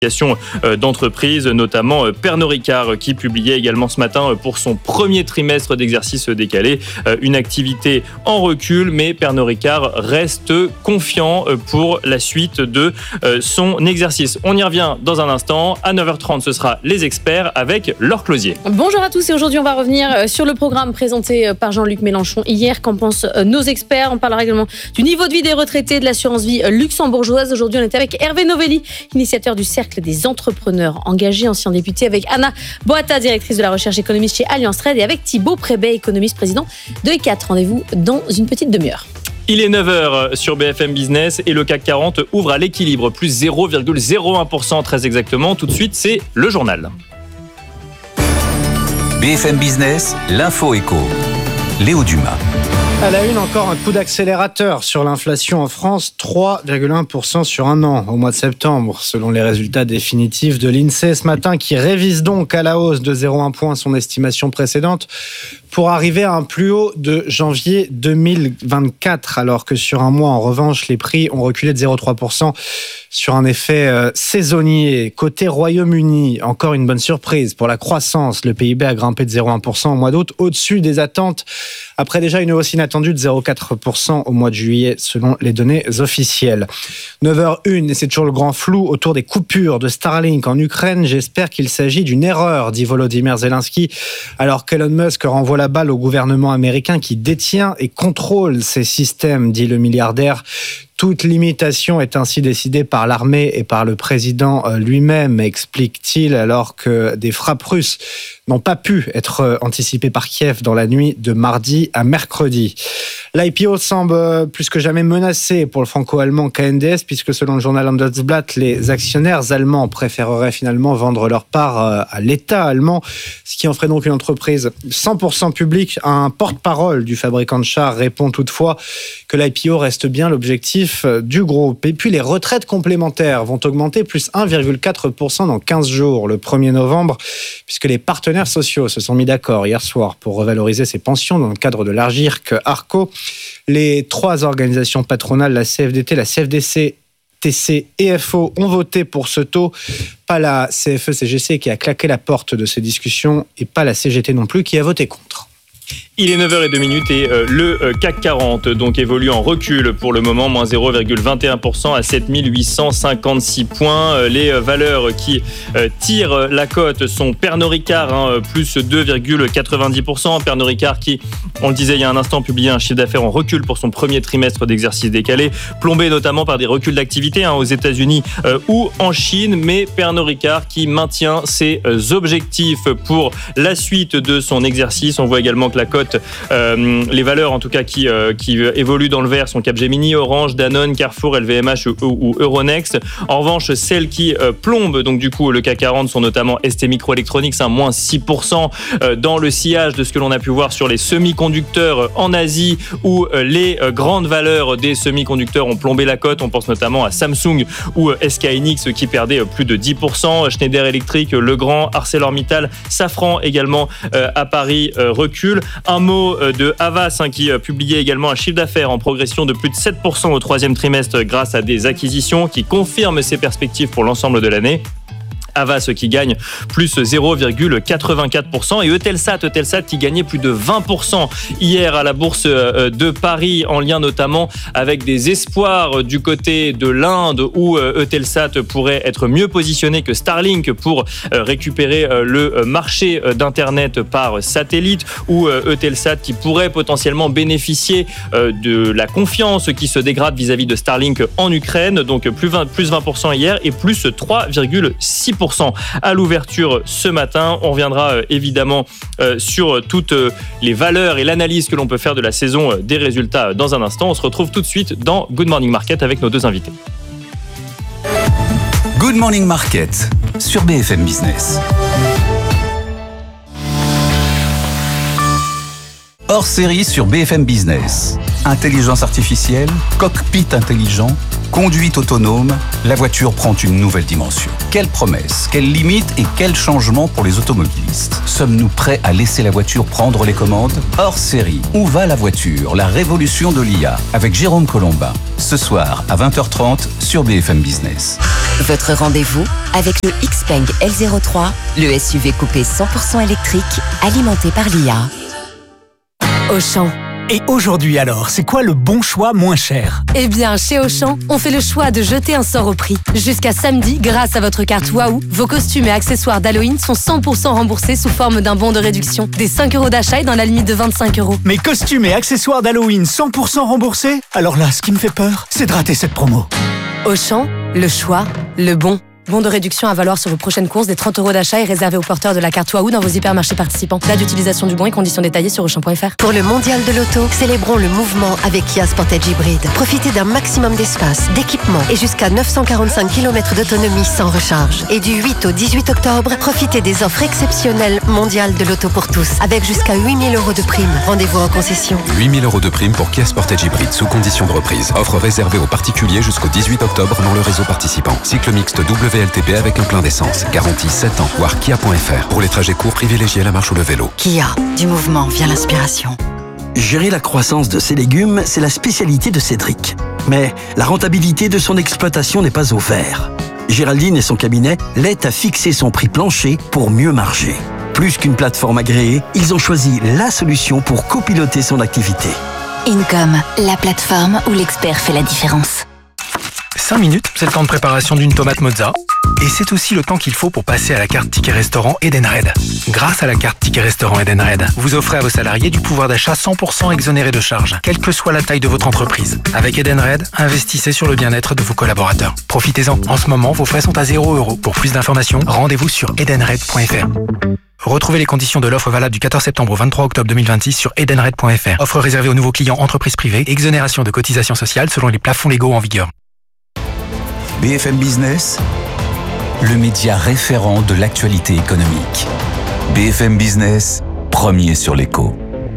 d'entreprises, notamment Pernod Ricard qui publiait également ce matin pour son premier trimestre d'exercice décalé une activité en recul, mais Pernod Ricard reste confiant pour la suite de son exercice. On y revient dans un instant. À 9h30, ce sera les experts avec Laure Closier. Bonjour à tous et aujourd'hui on va revenir sur le programme présenté par Jean-Luc Mélenchon hier. Qu'en pensent nos experts? On parlera également du niveau de vie des retraités de l'assurance vie luxembourgeoise. Aujourd'hui on était avec Hervé Novelli, initiateur du Cercle des entrepreneurs engagés, ancien député, avec Anna Boata, directrice de la recherche économiste chez Allianz Trade, et avec Thibaut Prébet, économiste, président de ECAT. Rendez-vous dans une petite demi-heure. Il est 9h sur BFM Business et le CAC 40 ouvre à l'équilibre, plus 0,01% très exactement. Tout de suite, c'est le journal. BFM Business, l'info éco. Léo Dumas. À la une, encore un coup d'accélérateur sur l'inflation en France, 3,1% sur un an au mois de septembre, selon les résultats définitifs de l'INSEE ce matin, qui révise donc à la hausse de 0,1 point son estimation précédente pour arriver à un plus haut de janvier 2024, alors que sur un mois, en revanche, les prix ont reculé de 0,3% sur un effet saisonnier. Côté Royaume-Uni, encore une bonne surprise pour la croissance. Le PIB a grimpé de 0,1% au mois d'août, au-dessus des attentes, après déjà une hausse inattendue de 0,4% au mois de juillet, selon les données officielles. 9h01, et c'est toujours le grand flou autour des coupures de Starlink en Ukraine. J'espère qu'il s'agit d'une erreur, dit Volodymyr Zelensky, alors qu'Elon Musk renvoie la balle au gouvernement américain qui détient et contrôle ces systèmes, dit le milliardaire. Toute limitation est ainsi décidée par l'armée et par le président lui-même, explique-t-il, alors que des frappes russes n'ont pas pu être anticipées par Kiev dans la nuit de mardi à mercredi. L'IPO semble plus que jamais menacé pour le franco-allemand KNDS, puisque selon le journal Handelsblatt, les actionnaires allemands préféreraient finalement vendre leur part à l'État allemand, ce qui en ferait donc une entreprise 100% publique. Un porte-parole du fabricant de chars répond toutefois que l'IPO reste bien l'objectif du groupe. Et puis les retraites complémentaires vont augmenter plus 1,4% dans 15 jours, le 1er novembre, puisque les partenaires sociaux se sont mis d'accord hier soir pour revaloriser ces pensions dans le cadre de l'Agirc-Arrco. Les trois organisations patronales, la CFDT, la CFDC, TC et FO, ont voté pour ce taux. Pas la CFE-CGC qui a claqué la porte de ces discussions et pas la CGT non plus qui a voté contre. Il est 9h02 et le CAC 40 donc évolue en recul pour le moment, moins 0,21% à 7856 points. Les valeurs qui tirent la cote sont Pernod Ricard, plus 2,90%. Pernod Ricard qui, on le disait il y a un instant, publie un chiffre d'affaires en recul pour son premier trimestre d'exercice décalé, plombé notamment par des reculs d'activité aux États-Unis ou en Chine, mais Pernod Ricard qui maintient ses objectifs pour la suite de son exercice. On voit également que la cote, les valeurs en tout cas qui évoluent dans le vert sont Capgemini, Orange, Danone, Carrefour, LVMH ou Euronext. En revanche, celles qui plombent donc du coup le CAC 40 sont notamment STMicroelectronics, moins 6% dans le sillage de ce que l'on a pu voir sur les semi-conducteurs en Asie, où les grandes valeurs des semi-conducteurs ont plombé la cote. On pense notamment à Samsung ou SK Hynix qui perdaient plus de 10%. Schneider Electric, Legrand, ArcelorMittal, Safran également à Paris recule. Un mot de Havas qui publiait également un chiffre d'affaires en progression de plus de 7% au troisième trimestre grâce à des acquisitions qui confirment ses perspectives pour l'ensemble de l'année. Havas qui gagne plus 0,84% et Eutelsat qui gagnait plus de 20% hier à la bourse de Paris, en lien notamment avec des espoirs du côté de l'Inde où Eutelsat pourrait être mieux positionné que Starlink pour récupérer le marché d'internet par satellite, ou Eutelsat qui pourrait potentiellement bénéficier de la confiance qui se dégrade vis-à-vis de Starlink en Ukraine. Donc plus 20% hier et plus 3,6% à l'ouverture ce matin. On reviendra évidemment sur toutes les valeurs et l'analyse que l'on peut faire de la saison des résultats dans un instant. On se retrouve tout de suite dans Good Morning Market avec nos deux invités. Good Morning Market sur BFM Business. Hors série sur BFM Business. Intelligence artificielle, cockpit intelligent, conduite autonome, la voiture prend une nouvelle dimension. Quelles promesses, quelles limites et quels changements pour les automobilistes? Sommes-nous prêts à laisser la voiture prendre les commandes? Hors série, où va la voiture? La révolution de l'IA, avec Jérôme Colombin. Ce soir à 20h30 sur BFM Business. Votre rendez-vous avec le Xpeng L03, le SUV coupé 100% électrique, alimenté par l'IA. Auchan. Et aujourd'hui alors, c'est quoi le bon choix moins cher? Eh bien, chez Auchan, on fait le choix de jeter un sort au prix. Jusqu'à samedi, grâce à votre carte Waouh, vos costumes et accessoires d'Halloween sont 100% remboursés sous forme d'un bon de réduction. Des 5 € d'achat et dans la limite de 25 €. Mes costumes et accessoires d'Halloween 100% remboursés? Alors là, ce qui me fait peur, c'est de rater cette promo. Auchan, le choix, le bon. Bon de réduction à valoir sur vos prochaines courses. Des 30 € d'achat est réservé aux porteurs de la carte Waouh dans vos hypermarchés participants. Date d'utilisation du bon et conditions détaillées sur Auchan.fr. Pour le mondial de l'auto, célébrons le mouvement avec Kia Sportage Hybrid. Profitez d'un maximum d'espace, d'équipement et jusqu'à 945 km d'autonomie sans recharge. Et du 8 au 18 octobre, profitez des offres exceptionnelles mondiales de l'auto pour tous, avec jusqu'à 8 000 € de prime. Rendez-vous en concession. 8 000 € de prime pour Kia Sportage Hybrid sous condition de reprise. Offre réservée aux particuliers jusqu'au 18 octobre dans le réseau participant. Cycle mixte WLTP avec un plein d'essence. Garantie 7 ans. Voir kia.fr. Pour les trajets courts, privilégiez la marche ou le vélo. Kia, du mouvement vient l'inspiration. Gérer la croissance de ses légumes, c'est la spécialité de Cédric. Mais la rentabilité de son exploitation n'est pas au vert. Géraldine et son cabinet l'aident à fixer son prix plancher pour mieux marger. Plus qu'une plateforme agréée, ils ont choisi la solution pour copiloter son activité. Income, la plateforme où l'expert fait la différence. 5 minutes, c'est le temps de préparation d'une tomate mozza. Et c'est aussi le temps qu'il faut pour passer à la carte Ticket Restaurant Edenred. Grâce à la carte Ticket Restaurant Edenred, vous offrez à vos salariés du pouvoir d'achat 100% exonéré de charges, quelle que soit la taille de votre entreprise. Avec Edenred, investissez sur le bien-être de vos collaborateurs. Profitez-en. En ce moment, vos frais sont à 0 €. Pour plus d'informations, rendez-vous sur edenred.fr. Retrouvez les conditions de l'offre valable du 14 septembre au 23 octobre 2026 sur edenred.fr. Offre réservée aux nouveaux clients entreprises privées, exonération de cotisations sociales selon les plafonds légaux en vigueur. BFM Business, le média référent de l'actualité économique. BFM Business, premier sur l'écho.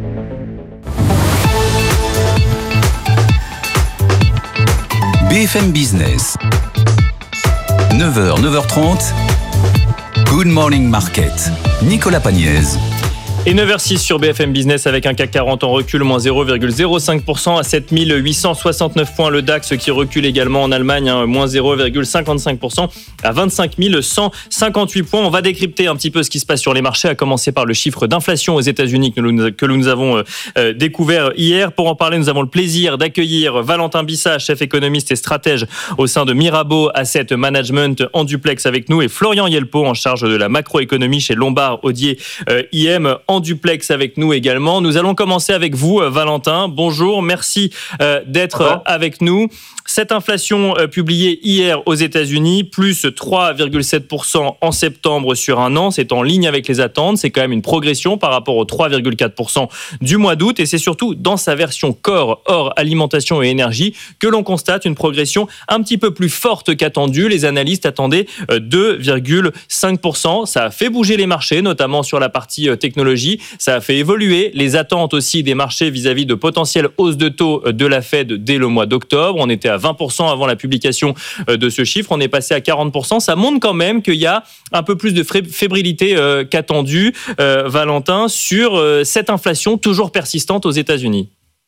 BFM Business, 9h, 9h30, Good Morning Market. Nicolas Pagnès. Et 9h06 sur BFM Business avec un CAC 40 en recul, moins 0,05% à 7869 points. Le DAX qui recule également en Allemagne, moins 0,55% à 25 158 points. On va décrypter un petit peu ce qui se passe sur les marchés, à commencer par le chiffre d'inflation aux États-Unis que nous avons découvert hier. Pour en parler, nous avons le plaisir d'accueillir Valentin Bissa, chef économiste et stratège au sein de Mirabeau Asset Management en duplex avec nous, et Florian Yelpo en charge de la macroéconomie chez Lombard Odier IM en duplex avec nous également. Nous allons commencer avec vous, Valentin. Bonjour, merci d'être avec nous. Cette inflation publiée hier aux États-Unis, plus 3,7% en septembre sur un an, c'est en ligne avec les attentes. C'est quand même une progression par rapport aux 3,4% du mois d'août. Et c'est surtout dans sa version corps, hors alimentation et énergie, que l'on constate une progression un petit peu plus forte qu'attendue. Les analystes attendaient 2,5%. Ça a fait bouger les marchés, notamment sur la partie technologie. Ça a fait évoluer les attentes aussi des marchés vis-à-vis de potentielles hausses de taux de la Fed dès le mois d'octobre. On était à 20% avant la publication de ce chiffre. On est passé à 40%. Ça montre quand même qu'il y a un peu plus de fébrilité qu'attendu, Valentin, sur cette inflation toujours persistante aux États-Unis.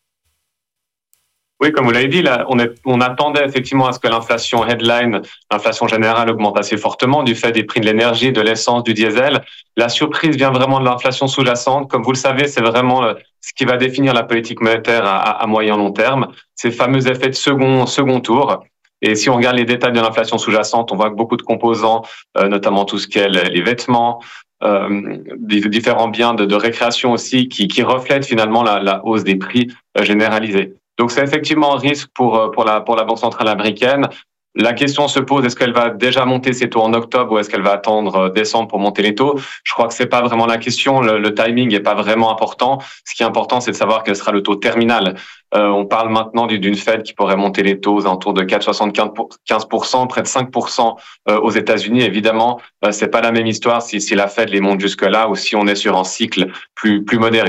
Oui, comme vous l'avez dit, là, on attendait effectivement à ce que l'inflation headline, l'inflation générale augmente assez fortement du fait des prix de l'énergie, de l'essence, du diesel. La surprise vient vraiment de l'inflation sous-jacente. Comme vous le savez, c'est vraiment ce qui va définir la politique monétaire à moyen long terme. Ces fameux effets de second tour. Et si on regarde les détails de l'inflation sous-jacente, on voit que beaucoup de composants, notamment tout ce qui est les vêtements, différents biens de récréation aussi, qui reflètent finalement la hausse des prix généralisés. Donc c'est effectivement un risque pour la Banque centrale américaine. La question se pose, est-ce qu'elle va déjà monter ses taux en octobre ou est-ce qu'elle va attendre décembre pour monter les taux? Je crois que c'est pas vraiment la question. Le timing est pas vraiment important. Ce qui est important, c'est de savoir quel sera le taux terminal. On parle maintenant d'une Fed qui pourrait monter les taux aux alentours de 4,75%, près de 5% aux États-Unis. Évidemment, c'est pas la même histoire si la Fed les monte jusque-là ou si on est sur un cycle plus modéré.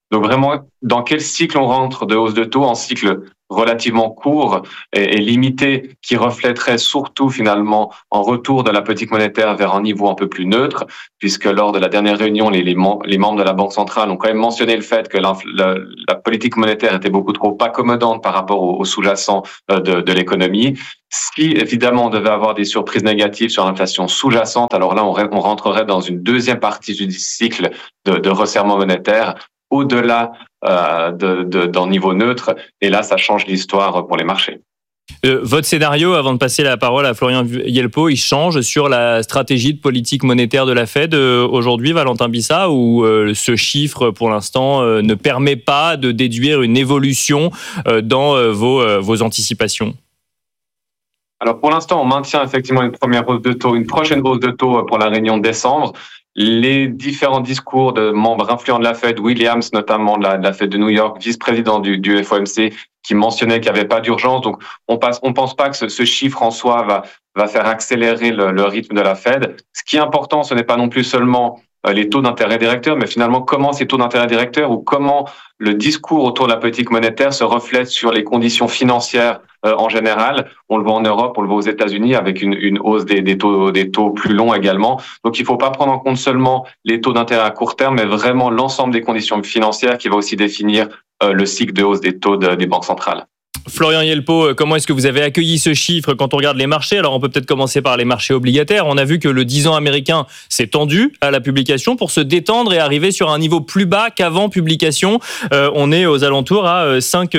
Donc vraiment, dans quel cycle on rentre de hausse de taux? En cycle relativement court et limité, qui reflèterait surtout finalement un retour de la politique monétaire vers un niveau un peu plus neutre, puisque lors de la dernière réunion, les membres de la Banque centrale ont quand même mentionné le fait que la politique monétaire était beaucoup trop accommodante par rapport au sous-jacent de l'économie. Si évidemment on devait avoir des surprises négatives sur l'inflation sous-jacente, alors là on rentrerait dans une deuxième partie du cycle de resserrement monétaire au-delà d'un niveau neutre, et là ça change l'histoire pour les marchés. Votre scénario, avant de passer la parole à Florian Yelpo, il change sur la stratégie de politique monétaire de la Fed aujourd'hui, Valentin Bissa, ou ce chiffre pour l'instant ne permet pas de déduire une évolution dans vos anticipations? Alors pour l'instant, on maintient effectivement une prochaine hausse de taux pour la réunion de décembre. Les différents discours de membres influents de la Fed, Williams notamment de la Fed de New York, vice-président du FOMC, qui mentionnait qu'il n'y avait pas d'urgence. Donc on pense pas que ce chiffre en soi va faire accélérer le rythme de la Fed. Ce qui est important, ce n'est pas non plus seulement les taux d'intérêt directeurs, mais finalement comment ces taux d'intérêt directeurs ou comment le discours autour de la politique monétaire se reflète sur les conditions financières en général. On le voit en Europe, on le voit aux États-Unis avec une hausse des taux plus longs également. Donc il ne faut pas prendre en compte seulement les taux d'intérêt à court terme, mais vraiment l'ensemble des conditions financières qui va aussi définir le cycle de hausse des taux des banques centrales. Florian Yelpo, comment est-ce que vous avez accueilli ce chiffre quand on regarde les marchés? Alors on peut peut-être commencer par les marchés obligataires. On a vu que le 10 ans américain s'est tendu à la publication pour se détendre et arriver sur un niveau plus bas qu'avant publication. On est aux alentours à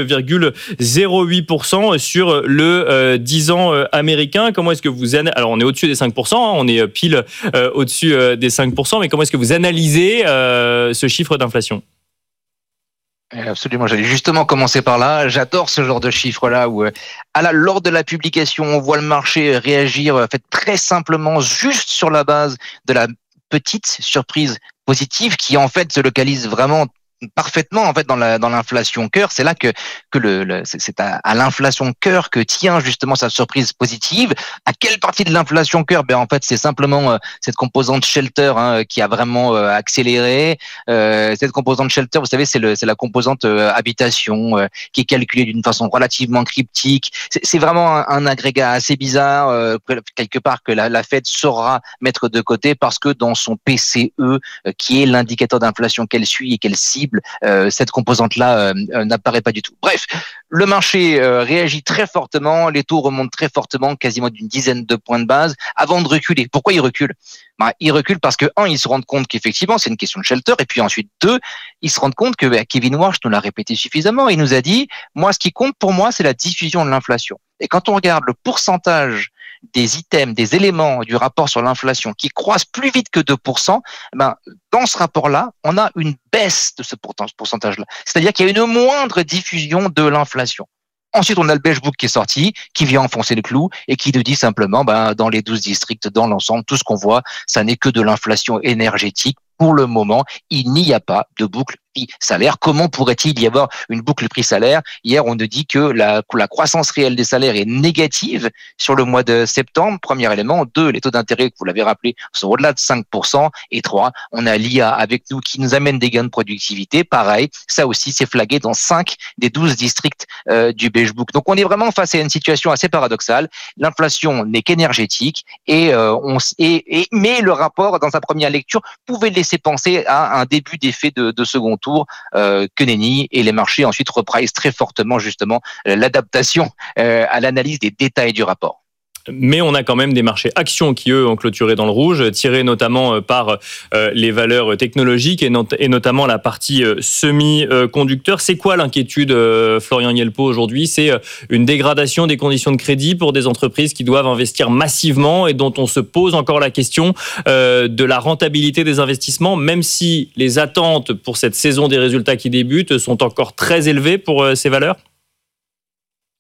5,08% sur le 10 ans américain. Comment est-ce que vous alors on est au-dessus des 5%, on est pile au-dessus des 5%, mais comment est-ce que vous analysez ce chiffre d'inflation? Absolument, j'allais justement commencer par là. J'adore ce genre de chiffres-là où, lors de la publication, on voit le marché réagir très simplement, juste sur la base de la petite surprise positive qui en fait se localise vraiment parfaitement en fait dans l'inflation cœur. C'est là que c'est à l'inflation cœur que tient justement sa surprise positive. À quelle partie de l'inflation cœur? En fait c'est simplement cette composante shelter qui a vraiment accéléré. Cette composante shelter, vous savez, c'est la composante habitation qui est calculée d'une façon relativement cryptique. C'est vraiment un agrégat assez bizarre quelque part que la Fed saura mettre de côté parce que dans son PCE qui est l'indicateur d'inflation qu'elle suit et qu'elle cible, cette composante-là n'apparaît pas du tout. Bref, le marché réagit très fortement, les taux remontent très fortement, quasiment d'une dizaine de points de base, avant de reculer. Pourquoi ils reculent? Ils reculent parce que, ils se rendent compte qu'effectivement, c'est une question de shelter, et puis ensuite, deux, ils se rendent compte que Kevin Warsh nous l'a répété suffisamment, il nous a dit, moi, ce qui compte pour moi, c'est la diffusion de l'inflation. Et quand on regarde le pourcentage des items, des éléments du rapport sur l'inflation qui croissent plus vite que 2%, dans ce rapport-là, on a une baisse de ce pourcentage-là. C'est-à-dire qu'il y a une moindre diffusion de l'inflation. Ensuite, on a le Beige Book qui est sorti, qui vient enfoncer le clou et qui nous dit simplement, dans les 12 districts, dans l'ensemble, tout ce qu'on voit, ça n'est que de l'inflation énergétique. Pour le moment, il n'y a pas de boucle prix-salaire. Comment pourrait-il y avoir une boucle prix-salaire? Hier, on nous dit que la croissance réelle des salaires est négative sur le mois de septembre. Premier élément. 2, les taux d'intérêt, vous l'avez rappelé, sont au-delà de 5%. Et 3, on a l'IA avec nous qui nous amène des gains de productivité. Pareil, ça aussi, c'est flagué dans 5 des 12 districts du Beige Book. Donc, on est vraiment face à une situation assez paradoxale. L'inflation n'est qu'énergétique mais le rapport, dans sa première lecture, pouvait laisser penser à un début d'effet de second tour que nenni, et les marchés ensuite repricent très fortement justement l'adaptation à l'analyse des détails du rapport. Mais on a quand même des marchés actions qui, eux, ont clôturé dans le rouge, tirés notamment par les valeurs technologiques et notamment la partie semi-conducteurs. C'est quoi l'inquiétude, Florian Yelpo, aujourd'hui? C'est une dégradation des conditions de crédit pour des entreprises qui doivent investir massivement et dont on se pose encore la question de la rentabilité des investissements, même si les attentes pour cette saison des résultats qui débute sont encore très élevées pour ces valeurs?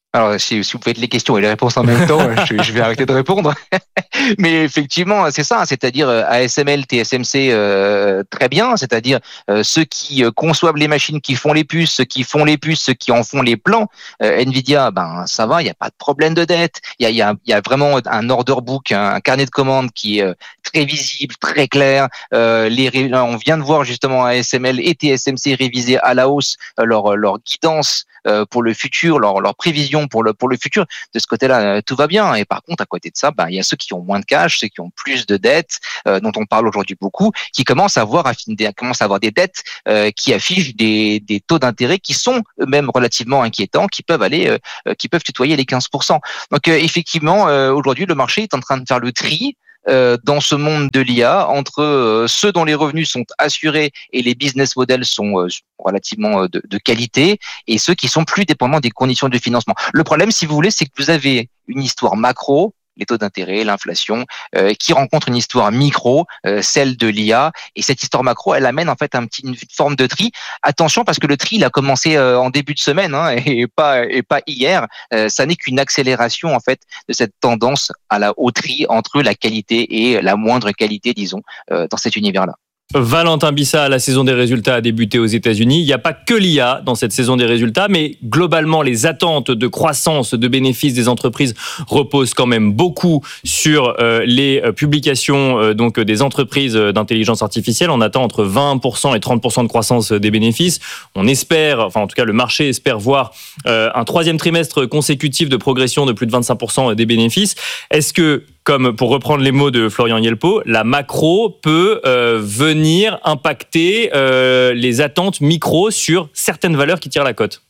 Alors, si vous faites les questions et les réponses en même temps, je vais arrêter de répondre. Mais effectivement, c'est ça, c'est-à-dire ASML, TSMC, très bien, c'est-à-dire ceux qui conçoivent les machines, qui font les puces, ceux qui font les puces, ceux qui en font les plans. Nvidia, ça va, il n'y a pas de problème de dette. Il y a vraiment un order book, un carnet de commandes qui est très visible, très clair. On vient de voir justement ASML et TSMC réviser à la hausse leur guidance pour le futur, leur prévision pour le futur. De ce côté-là, tout va bien. Et par contre, à côté de ça, il y a ceux qui ont moins de cash, ceux qui ont plus de dettes, dont on parle aujourd'hui beaucoup, qui commencent à avoir des dettes qui affichent des taux d'intérêt qui sont eux-mêmes relativement inquiétants, qui peuvent tutoyer les 15%. Donc effectivement, aujourd'hui, le marché est en train de faire le tri dans ce monde de l'IA entre ceux dont les revenus sont assurés et les business models sont relativement de qualité et ceux qui sont plus dépendants des conditions de financement. Le problème, si vous voulez, c'est que vous avez une histoire macro, les taux d'intérêt, l'inflation, qui rencontre une histoire micro, celle de l'IA. Et cette histoire macro, elle amène en fait une forme de tri. Attention, parce que le tri, il a commencé en début de semaine et pas hier. Ça n'est qu'une accélération en fait de cette tendance au tri entre la qualité et la moindre qualité, disons, dans cet univers-là. Valentin Bissa, la saison des résultats a débuté aux États-Unis. Il n'y a pas que l'IA dans cette saison des résultats, mais globalement, les attentes de croissance, de bénéfices des entreprises reposent quand même beaucoup sur les publications donc des entreprises d'intelligence artificielle. On attend entre 20% et 30% de croissance des bénéfices. On espère, enfin en tout cas le marché espère voir un troisième trimestre consécutif de progression de plus de 25% des bénéfices. Est-ce que, comme pour reprendre les mots de Florian Yelpo, la macro peut venir impacter les attentes micro sur certaines valeurs qui tirent la cote?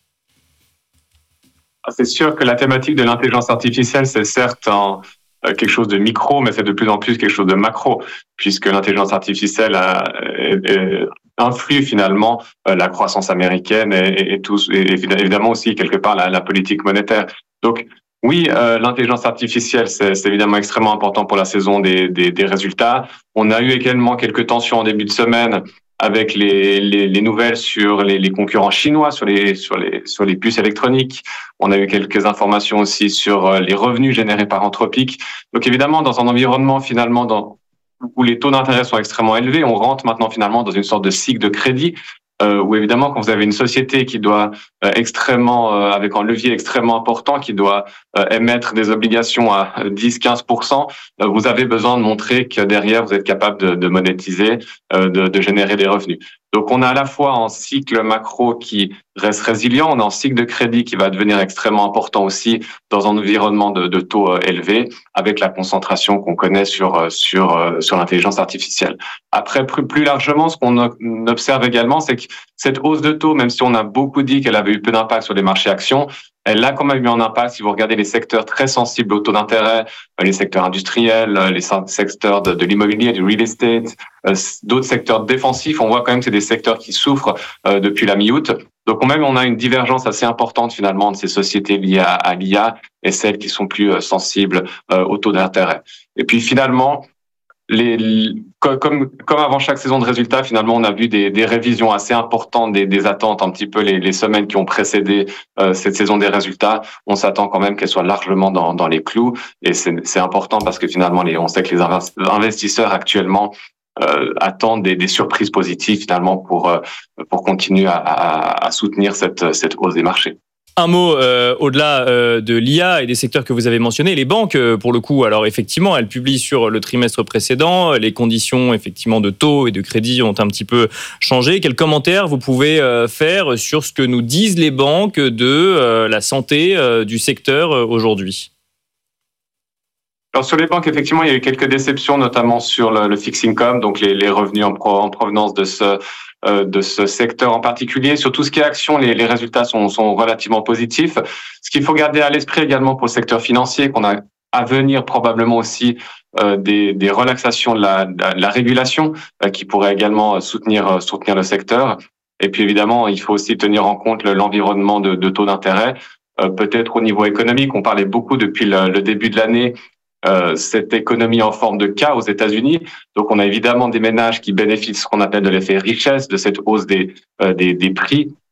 C'est sûr que la thématique de l'intelligence artificielle, c'est certes quelque chose de micro, mais c'est de plus en plus quelque chose de macro, puisque l'intelligence artificielle influe finalement la croissance américaine et évidemment aussi quelque part la politique monétaire. Donc, oui, l'intelligence artificielle, c'est évidemment extrêmement important pour la saison des résultats. On a eu également quelques tensions en début de semaine avec les nouvelles sur les concurrents chinois, sur les puces électroniques. On a eu quelques informations aussi sur les revenus générés par Anthropic. Donc évidemment, dans un environnement finalement où les taux d'intérêt sont extrêmement élevés, on rentre maintenant finalement dans une sorte de cycle de crédit. Où évidemment, quand vous avez une société qui doit avec un levier extrêmement important, qui doit émettre des obligations à 10-15%, vous avez besoin de montrer que derrière, vous êtes capable de monétiser, de générer des revenus. Donc, on a à la fois un cycle macro qui reste résilient, on a un cycle de crédit qui va devenir extrêmement important aussi dans un environnement de taux élevés, avec la concentration qu'on connaît sur l'intelligence artificielle. Après, plus largement, ce qu'on observe également, c'est que cette hausse de taux, même si on a beaucoup dit qu'elle avait eu peu d'impact sur les marchés actions, elle a quand même eu un impact. Si vous regardez les secteurs très sensibles au taux d'intérêt, les secteurs industriels, les secteurs de l'immobilier, du real estate, d'autres secteurs défensifs, on voit quand même que c'est des secteurs qui souffrent depuis la mi-août. Donc on a une divergence assez importante finalement de ces sociétés liées à l'IA et celles qui sont plus sensibles au taux d'intérêt. Et puis finalement, comme avant chaque saison de résultats, finalement, on a vu des révisions assez importantes des attentes, un petit peu les semaines qui ont précédé cette saison des résultats. On s'attend quand même qu'elles soient largement dans les clous, et c'est important parce que finalement, on sait que les investisseurs actuellement attendent des surprises positives finalement pour continuer à soutenir cette hausse des marchés. Un mot au-delà de l'IA et des secteurs que vous avez mentionnés, les banques, pour le coup, alors effectivement, elles publient sur le trimestre précédent, les conditions effectivement de taux et de crédit ont un petit peu changé. Quels commentaires vous pouvez faire sur ce que nous disent les banques de la santé du secteur aujourd'hui ? Alors sur les banques, effectivement, il y a eu quelques déceptions, notamment sur le fixed income, donc les revenus en provenance de ce secteur en particulier. Sur tout ce qui est action, les résultats sont relativement positifs. Ce qu'il faut garder à l'esprit également pour le secteur financier, qu'on a à venir probablement aussi des relaxations de la régulation qui pourraient également soutenir le secteur. Et puis évidemment, il faut aussi tenir en compte l'environnement de taux d'intérêt. Peut-être au niveau économique, on parlait beaucoup depuis le début de l'année cette économie en forme de K aux États-Unis. Donc, on a évidemment des ménages qui bénéficient de ce qu'on appelle de l'effet richesse, de cette hausse des prix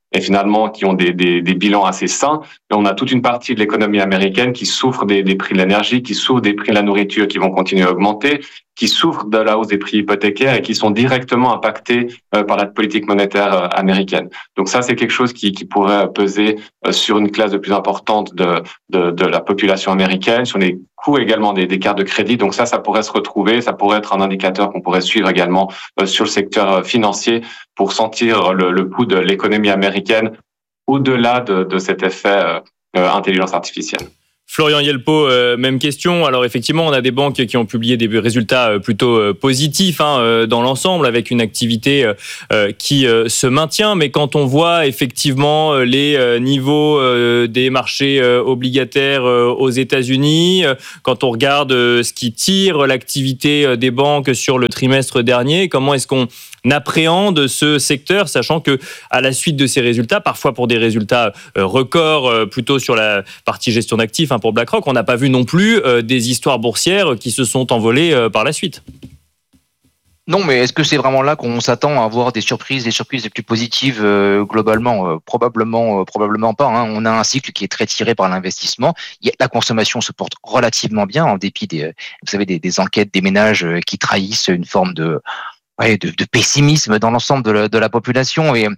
et finalement qui ont des bilans assez sains. Et on a toute une partie de l'économie américaine qui souffre des prix de l'énergie, qui souffre des prix de la nourriture qui vont continuer à augmenter, qui souffrent de la hausse des prix hypothécaires et qui sont directement impactés par la politique monétaire américaine. Donc ça, c'est quelque chose qui pourrait peser sur une classe de plus importante de la population américaine, sur les coûts également des cartes de crédit. Donc ça pourrait se retrouver, ça pourrait être un indicateur qu'on pourrait suivre également sur le secteur financier pour sentir le pouls de l'économie américaine au-delà de cet effet intelligence artificielle. Florian Yelpo, même question. Alors effectivement, on a des banques qui ont publié des résultats plutôt positifs dans l'ensemble, avec une activité qui se maintient. Mais quand on voit effectivement les niveaux des marchés obligataires aux États-Unis, quand on regarde ce qui tire l'activité des banques sur le trimestre dernier, comment est-ce qu'on appréhende ce secteur, sachant que à la suite de ces résultats, parfois pour des résultats records, plutôt sur la partie gestion d'actifs pour BlackRock, on n'a pas vu non plus des histoires boursières qui se sont envolées par la suite. Non, mais est-ce que c'est vraiment là qu'on s'attend à avoir des surprises les plus positives globalement probablement pas. On a un cycle qui est très tiré par l'investissement. La consommation se porte relativement bien en dépit des enquêtes des ménages qui trahissent une forme de pessimisme dans l'ensemble de la population, et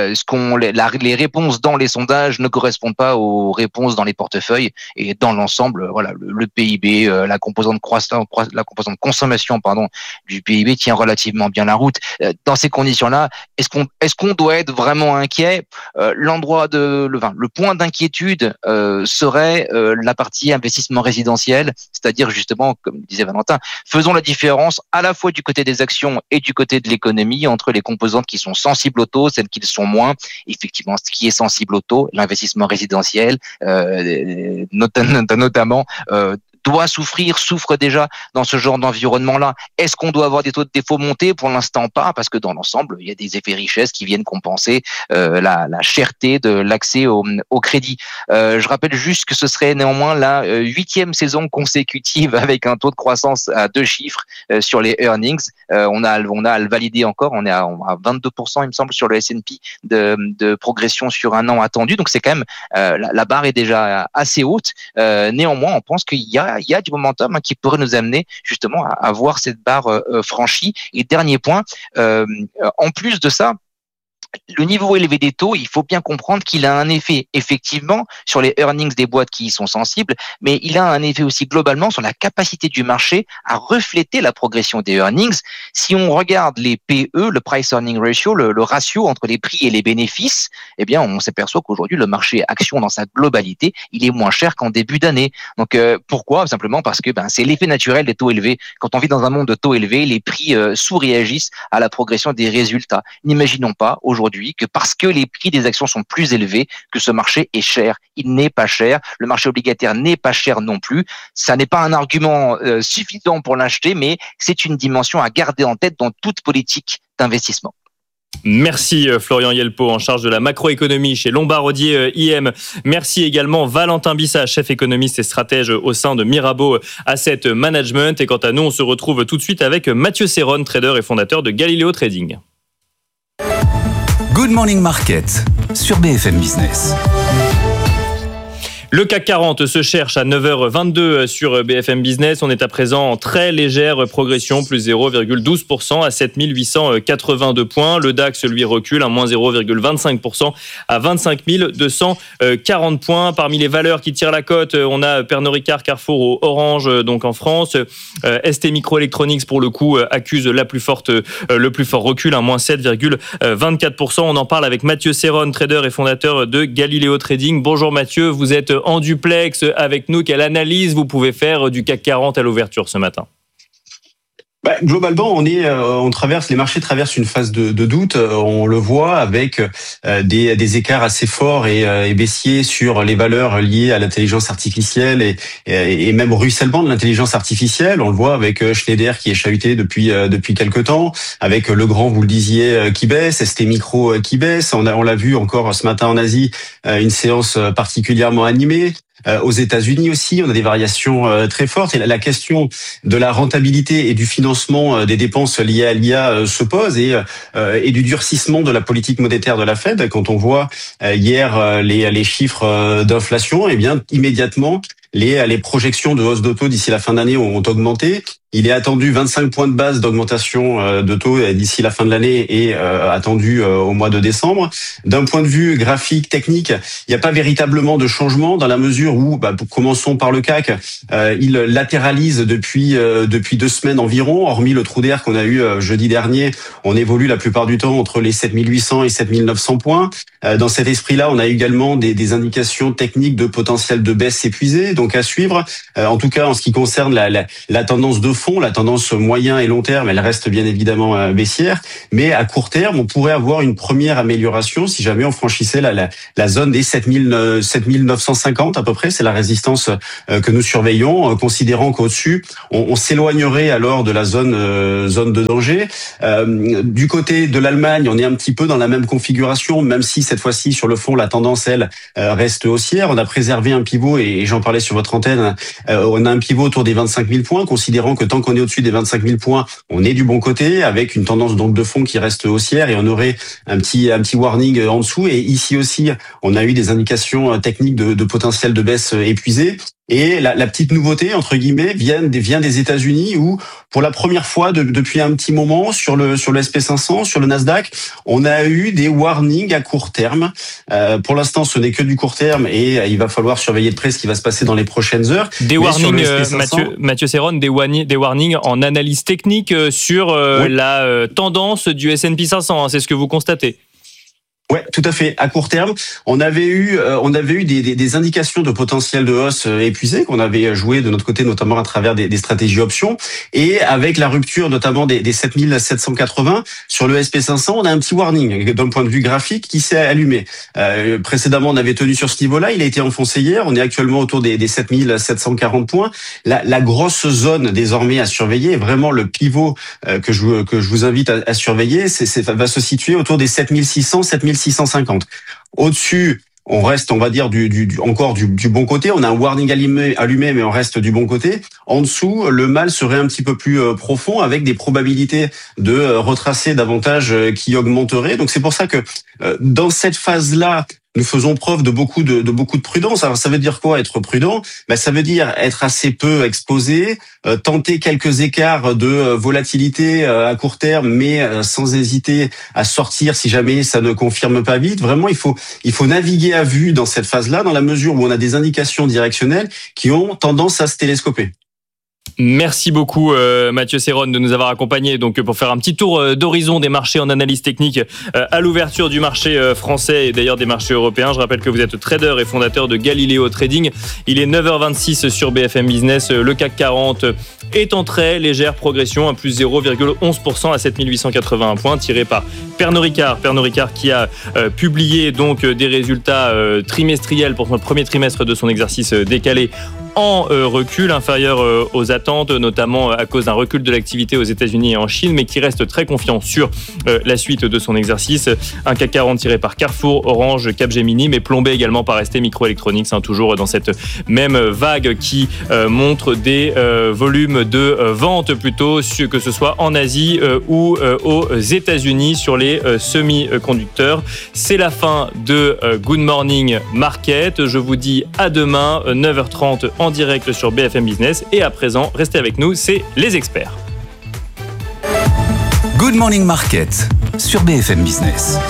les réponses dans les sondages ne correspondent pas aux réponses dans les portefeuilles, et dans l'ensemble, le PIB, la composante consommation du PIB tient relativement bien la route. Dans ces conditions-là, est-ce qu'on doit être vraiment inquiet? Le point d'inquiétude serait la partie investissement résidentiel, c'est-à-dire justement, comme disait Valentin, faisons la différence à la fois du côté des actions et du côté de l'économie, entre les composantes qui sont sensibles au taux, celles qui le sont moins. Effectivement, ce qui est sensible au taux, l'investissement résidentiel, notamment, souffre déjà dans ce genre d'environnement-là. Est-ce qu'on doit avoir des taux de défaut montés? Pour l'instant, pas, parce que dans l'ensemble, il y a des effets richesse qui viennent compenser la cherté de l'accès au crédit. Je rappelle juste que ce serait néanmoins la 8e saison consécutive avec un taux de croissance à 2 chiffres sur les earnings. On a à le valider encore. On est à 22%, il me semble, sur le S&P de progression sur un an attendu. Donc c'est quand même la barre est déjà assez haute. Néanmoins, on pense qu'il y a du momentum qui pourrait nous amener justement à voir cette barre franchie. Et dernier point, en plus de ça, le niveau élevé des taux, il faut bien comprendre qu'il a un effet effectivement sur les earnings des boîtes qui y sont sensibles, mais il a un effet aussi globalement sur la capacité du marché à refléter la progression des earnings. Si on regarde les PE, le Price Earning Ratio, le ratio entre les prix et les bénéfices, eh bien on s'aperçoit qu'aujourd'hui le marché action dans sa globalité, il est moins cher qu'en début d'année. Donc pourquoi? Simplement parce que c'est l'effet naturel des taux élevés. Quand on vit dans un monde de taux élevés, les prix sous-réagissent à la progression des résultats. N'imaginons pas aujourd'hui que parce que les prix des actions sont plus élevés, que ce marché est cher. Il n'est pas cher. Le marché obligataire n'est pas cher non plus. Ça n'est pas un argument suffisant pour l'acheter, mais c'est une dimension à garder en tête dans toute politique d'investissement. Merci Florian Yelpo, en charge de la macroéconomie chez Lombard Odier IM. Merci également Valentin Bissa, chef économiste et stratège au sein de Mirabeau Asset Management. Et quant à nous, on se retrouve tout de suite avec Mathieu Serron, trader et fondateur de Galileo Trading. Good Morning Market sur BFM Business. Le CAC 40 se cherche à 9h22 sur BFM Business. On est à présent en très légère progression, plus 0,12% à 7882 points. Le DAX, lui, recule à moins 0,25% à 25 240 points. Parmi les valeurs qui tirent la cote, on a Pernod Ricard, Carrefour ou Orange, donc en France. ST Microelectronics, pour le coup, accuse le plus fort recul, à moins 7,24%. On en parle avec Mathieu Serron, trader et fondateur de Galileo Trading. Bonjour Mathieu, vous êtes en duplex avec nous. Quelle analyse vous pouvez faire du CAC 40 à l'ouverture ce matin? Globalement, les marchés traversent une phase de doute. On le voit avec des écarts assez forts et baissiers sur les valeurs liées à l'intelligence artificielle et même ruissellement de l'intelligence artificielle. On le voit avec Schneider qui est chahuté depuis quelque temps, avec Legrand, vous le disiez, qui baisse, ST Micro qui baisse. On l'a vu encore ce matin en Asie, une séance particulièrement animée. Aux États-Unis aussi, on a des variations très fortes. Et la question de la rentabilité et du financement des dépenses liées à l'IA se pose et du durcissement de la politique monétaire de la Fed. Quand on voit hier les chiffres d'inflation, eh bien immédiatement les projections de hausse de taux d'ici la fin d'année ont augmenté. Il est attendu 25 points de base d'augmentation de taux d'ici la fin de l'année et attendu au mois de décembre. D'un point de vue graphique, technique, il n'y a pas véritablement de changement dans la mesure où, commençons par le CAC, il latéralise depuis 2 semaines environ, hormis le trou d'air qu'on a eu jeudi dernier. On évolue la plupart du temps entre les 7800 et 7900 points. Dans cet esprit-là, on a également des indications techniques de potentiel de baisse épuisé, donc à suivre. En tout cas, en ce qui concerne la tendance de fond, la tendance moyen et long terme, elle reste bien évidemment baissière, mais à court terme, on pourrait avoir une première amélioration si jamais on franchissait la zone des 7950 à peu près. C'est la résistance que nous surveillons, considérant qu'au-dessus, on s'éloignerait alors de la zone de danger. Du côté de l'Allemagne, on est un petit peu dans la même configuration, même si cette fois-ci, sur le fond, la tendance, elle, reste haussière. On a préservé un pivot, et j'en parlais sur votre antenne, on a un pivot autour des 25 000 points, considérant que tant qu'on est au-dessus des 25 000 points, on est du bon côté, avec une tendance donc de fond qui reste haussière, et on aurait un petit warning en dessous. Et ici aussi, on a eu des indications techniques de potentiel de baisse épuisé. Et la petite nouveauté, entre guillemets, vient des États-Unis où, pour la première fois depuis un petit moment, sur le SP500, sur le Nasdaq, on a eu des warnings à court terme. Pour l'instant, ce n'est que du court terme et il va falloir surveiller de près ce qui va se passer dans les prochaines heures. Des warnings, Mathieu Serron, des warnings en analyse technique sur la tendance du S&P 500. Hein, c'est ce que vous constatez. Ouais, tout à fait. À court terme, on avait eu des indications de potentiel de hausse épuisées qu'on avait joué de notre côté, notamment à travers des stratégies options. Et avec la rupture notamment des 7780 sur le SP500, on a un petit warning d'un point de vue graphique qui s'est allumé. Précédemment, on avait tenu sur ce niveau-là. Il a été enfoncé hier. On est actuellement autour des 7740 points. La grosse zone désormais à surveiller, vraiment le pivot que je vous invite à surveiller, va se situer autour des 7600, 7650. Au-dessus, on reste, on va dire, encore du bon côté. On a un warning allumé, mais on reste du bon côté. En dessous, le mal serait un petit peu plus profond, avec des probabilités de retracer davantage qui augmenteraient. Donc c'est pour ça que dans cette phase-là, nous faisons preuve de beaucoup de prudence. Alors ça veut dire quoi, être prudent? Ça veut dire être assez peu exposé, tenter quelques écarts de volatilité à court terme, mais sans hésiter à sortir si jamais ça ne confirme pas vite. Vraiment, il faut naviguer à vue dans cette phase-là, dans la mesure où on a des indications directionnelles qui ont tendance à se télescoper. Merci beaucoup Mathieu Serron de nous avoir accompagnés donc pour faire un petit tour d'horizon des marchés en analyse technique à l'ouverture du marché français et d'ailleurs des marchés européens. Je rappelle que vous êtes trader et fondateur de Galileo Trading. Il est 9h26 sur BFM Business. Le CAC 40 est en très légère progression à plus 0,11% à 7881 points, tiré par Pernod Ricard. Pernod Ricard qui a publié donc des résultats trimestriels pour son premier trimestre de son exercice décalé en recul inférieur aux attentes, notamment à cause d'un recul de l'activité aux États-Unis et en Chine, mais qui reste très confiant sur la suite de son exercice. Un CAC 40 tiré par Carrefour, Orange, Capgemini, mais plombé également par ST Microelectronics, toujours dans cette même vague qui montre des volumes de vente plutôt, que ce soit en Asie ou aux États-Unis sur les semi-conducteurs. C'est la fin de Good Morning Market. Je vous dis à demain, 9h30 en direct sur BFM Business. Et à présent, restez avec nous, c'est les experts. Good Morning Market sur BFM Business.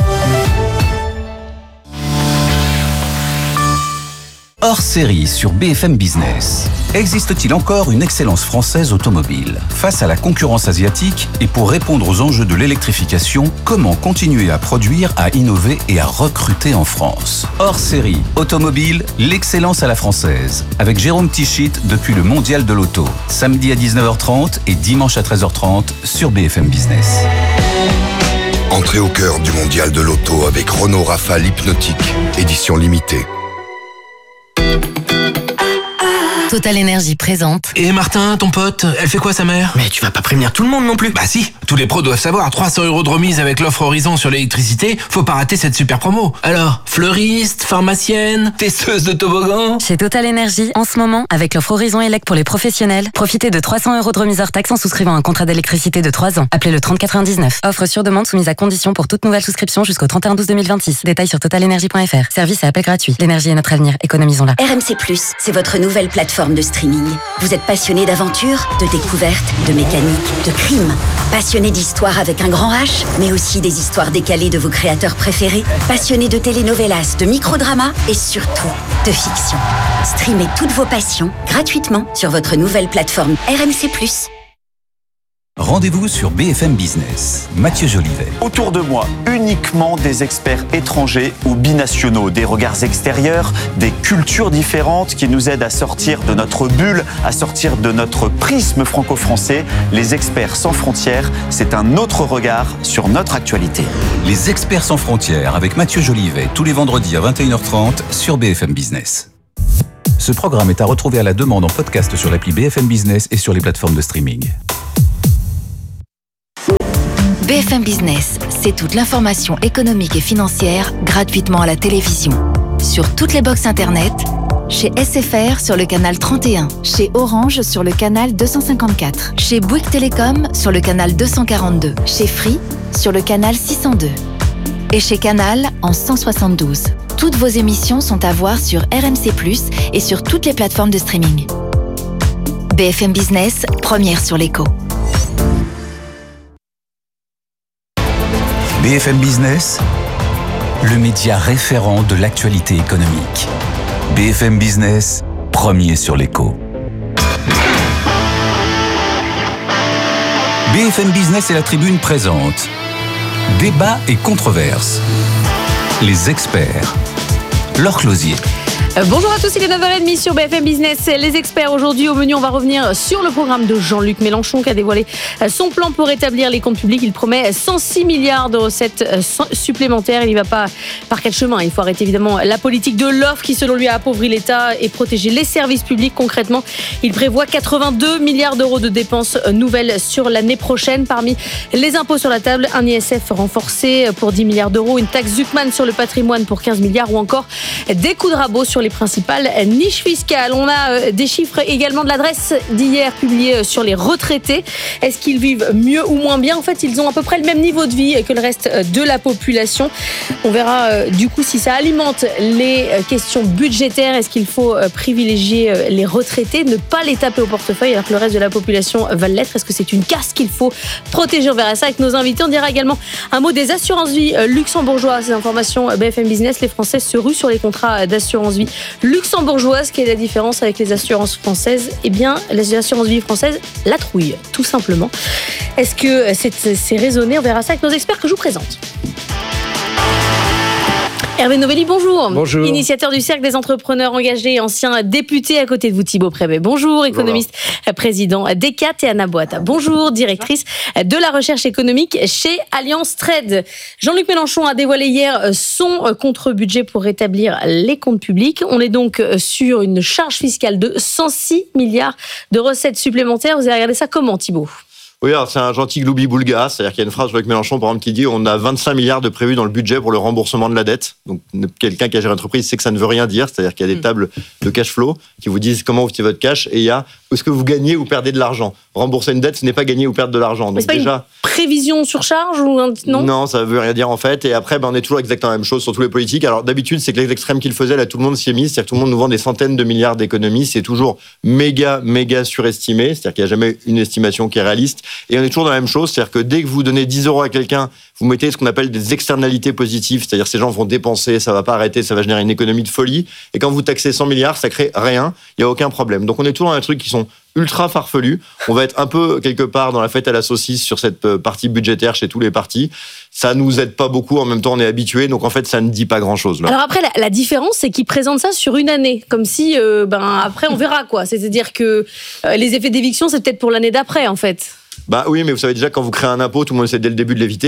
Hors série sur BFM Business. Existe-t-il encore une excellence française automobile? Face à la concurrence asiatique et pour répondre aux enjeux de l'électrification, comment continuer à produire, à innover et à recruter en France? Hors série automobile, l'excellence à la française. Avec Jérôme Tichit depuis le Mondial de l'Auto. Samedi à 19h30 et dimanche à 13h30 sur BFM Business. Entrez au cœur du Mondial de l'Auto avec Renault Rafale Hypnotique, édition limitée. Total Energy présente. Et Martin, ton pote, elle fait quoi sa mère? Mais tu vas pas prévenir tout le monde non plus. Bah si, tous les pros doivent savoir, 300 € de remise avec l'offre Horizon sur l'électricité, faut pas rater cette super promo. Alors, fleuriste, pharmacienne, testeuse de toboggan. Chez Total Energy, en ce moment, avec l'offre Horizon Elec pour les professionnels, profitez de 300 € de remise hors taxe en souscrivant un contrat d'électricité de 3 ans. Appelez le 3099. Offre sur demande soumise à condition pour toute nouvelle souscription jusqu'au 31/12/2026. Détails sur totalenergy.fr. Service et appel gratuit. L'énergie est notre avenir. Économisons-la. RMC+, c'est votre nouvelle plateforme de streaming. Vous êtes passionné d'aventure, de découverte, de mécanique, de crime. Passionné d'histoire avec un grand H, mais aussi des histoires décalées de vos créateurs préférés. Passionné de telenovelas, de microdramas et surtout de fiction. Streamez toutes vos passions gratuitement sur votre nouvelle plateforme RMC+. Rendez-vous sur BFM Business. Mathieu Jolivet. Autour de moi, uniquement des experts étrangers ou binationaux, des regards extérieurs, des cultures différentes qui nous aident à sortir de notre bulle, à sortir de notre prisme franco-français. Les experts sans frontières, c'est un autre regard sur notre actualité. Les experts sans frontières avec Mathieu Jolivet, tous les vendredis à 21h30 sur BFM Business. Ce programme est à retrouver à la demande en podcast sur l'appli BFM Business et sur les plateformes de streaming. BFM Business, c'est toute l'information économique et financière gratuitement à la télévision. Sur toutes les box internet, chez SFR sur le canal 31, chez Orange sur le canal 254, chez Bouygues Télécom sur le canal 242, chez Free sur le canal 602 et chez Canal en 172. Toutes vos émissions sont à voir sur RMC+, et sur toutes les plateformes de streaming. BFM Business, première sur l'écho. BFM Business, le média référent de l'actualité économique. BFM Business, premier sur l'écho. BFM Business et la Tribune présentent Débat et controverses. Les experts. Laure Closier. Bonjour à tous, il est 9h30 sur BFM Business. Les experts aujourd'hui au menu, on va revenir sur le programme de Jean-Luc Mélenchon qui a dévoilé son plan pour rétablir les comptes publics. Il promet 106 milliards de recettes supplémentaires. Il n'y va pas par quel chemin. Il faut arrêter évidemment la politique de l'offre qui selon lui a appauvri l'État et protégé les services publics. Concrètement, il prévoit 82 milliards d'euros de dépenses nouvelles sur l'année prochaine. Parmi les impôts sur la table, un ISF renforcé pour 10 milliards d'euros, une taxe Zuckman sur le patrimoine pour 15 milliards ou encore des coups de rabot sur les principales niches fiscales. On a des chiffres également de l'adresse d'hier publiés sur les retraités. Est-ce qu'ils vivent mieux ou moins bien? En fait, ils ont à peu près le même niveau de vie que le reste de la population. On verra du coup si ça alimente les questions budgétaires. Est-ce qu'il faut privilégier les retraités, ne pas les taper au portefeuille alors que le reste de la population va l'être? Est-ce que c'est une caste qu'il faut protéger? On verra ça avec nos invités. On dira également un mot des assurances-vie luxembourgeoises. Ces informations BFM Business, les Français se ruent sur les contrats d'assurance-vie luxembourgeoise. Quelle est la différence avec les assurances françaises? Eh bien, les assurances-vie françaises la trouillent, tout simplement. Est-ce que c'est raisonné? On verra ça avec nos experts que je vous présente. Hervé Novelli, bonjour. Bonjour. Initiateur du Cercle des entrepreneurs engagés et ancien député. À côté de vous, Thibaut Prévet. Bonjour. Économiste, président d'ECAT. Et Anna Boata. Bonjour. Directrice de la recherche économique chez Alliance Trade. Jean-Luc Mélenchon a dévoilé hier son contre-budget pour rétablir les comptes publics. On est donc sur une charge fiscale de 106 milliards de recettes supplémentaires. Vous avez regardé ça comment, Thibaut? Oui, alors c'est un gentil gloubi-boulga, c'est-à-dire qu'il y a une phrase avec Mélenchon, par exemple, qui dit on a 25 milliards de prévus dans le budget pour le remboursement de la dette. Donc quelqu'un qui a géré l'entreprise sait que ça ne veut rien dire, c'est-à-dire qu'il y a des tables de cash flow qui vous disent comment vous utilisez votre cash, et il y a est-ce que vous gagnez ou perdez de l'argent. Rembourser une dette, ce n'est pas gagner ou perdre de l'argent. Donc c'est déjà pas une prévision sur charge ou non? Non, ça veut rien dire en fait. Et après, on est toujours exactement la même chose sur tous les politiques. Alors d'habitude, c'est que les extrêmes qu'il faisait, là, tout le monde s'y est mis. C'est-à-dire que tout le monde nous vend des centaines de milliards d'économies. C'est toujours méga surestimé. C'est-à-dire qu'il n'y a jamais une estimation qui est réaliste. Et on est toujours dans la même chose. C'est-à-dire que dès que vous donnez 10 € à quelqu'un, vous mettez ce qu'on appelle des externalités positives. C'est-à-dire que ces gens vont dépenser, ça va pas arrêter, ça va générer une économie de folie. Et quand vous taxez 100 milliards, ça crée rien. Il n'y a aucun problème. Donc on est toujours dans des trucs qui sont ultra farfelu. On va être un peu quelque part dans la fête à la saucisse sur cette partie budgétaire chez tous les partis. Ça nous aide pas beaucoup. En même temps, on est habitué. Donc en fait, ça ne dit pas grand-chose. Là. Alors après, la différence, c'est qu'ils présentent ça sur une année, comme si après on verra quoi. C'est-à-dire que les effets d'éviction, c'est peut-être pour l'année d'après, en fait. Bah oui, mais vous savez déjà quand vous créez un impôt, tout le monde essaie dès le début de l'éviter.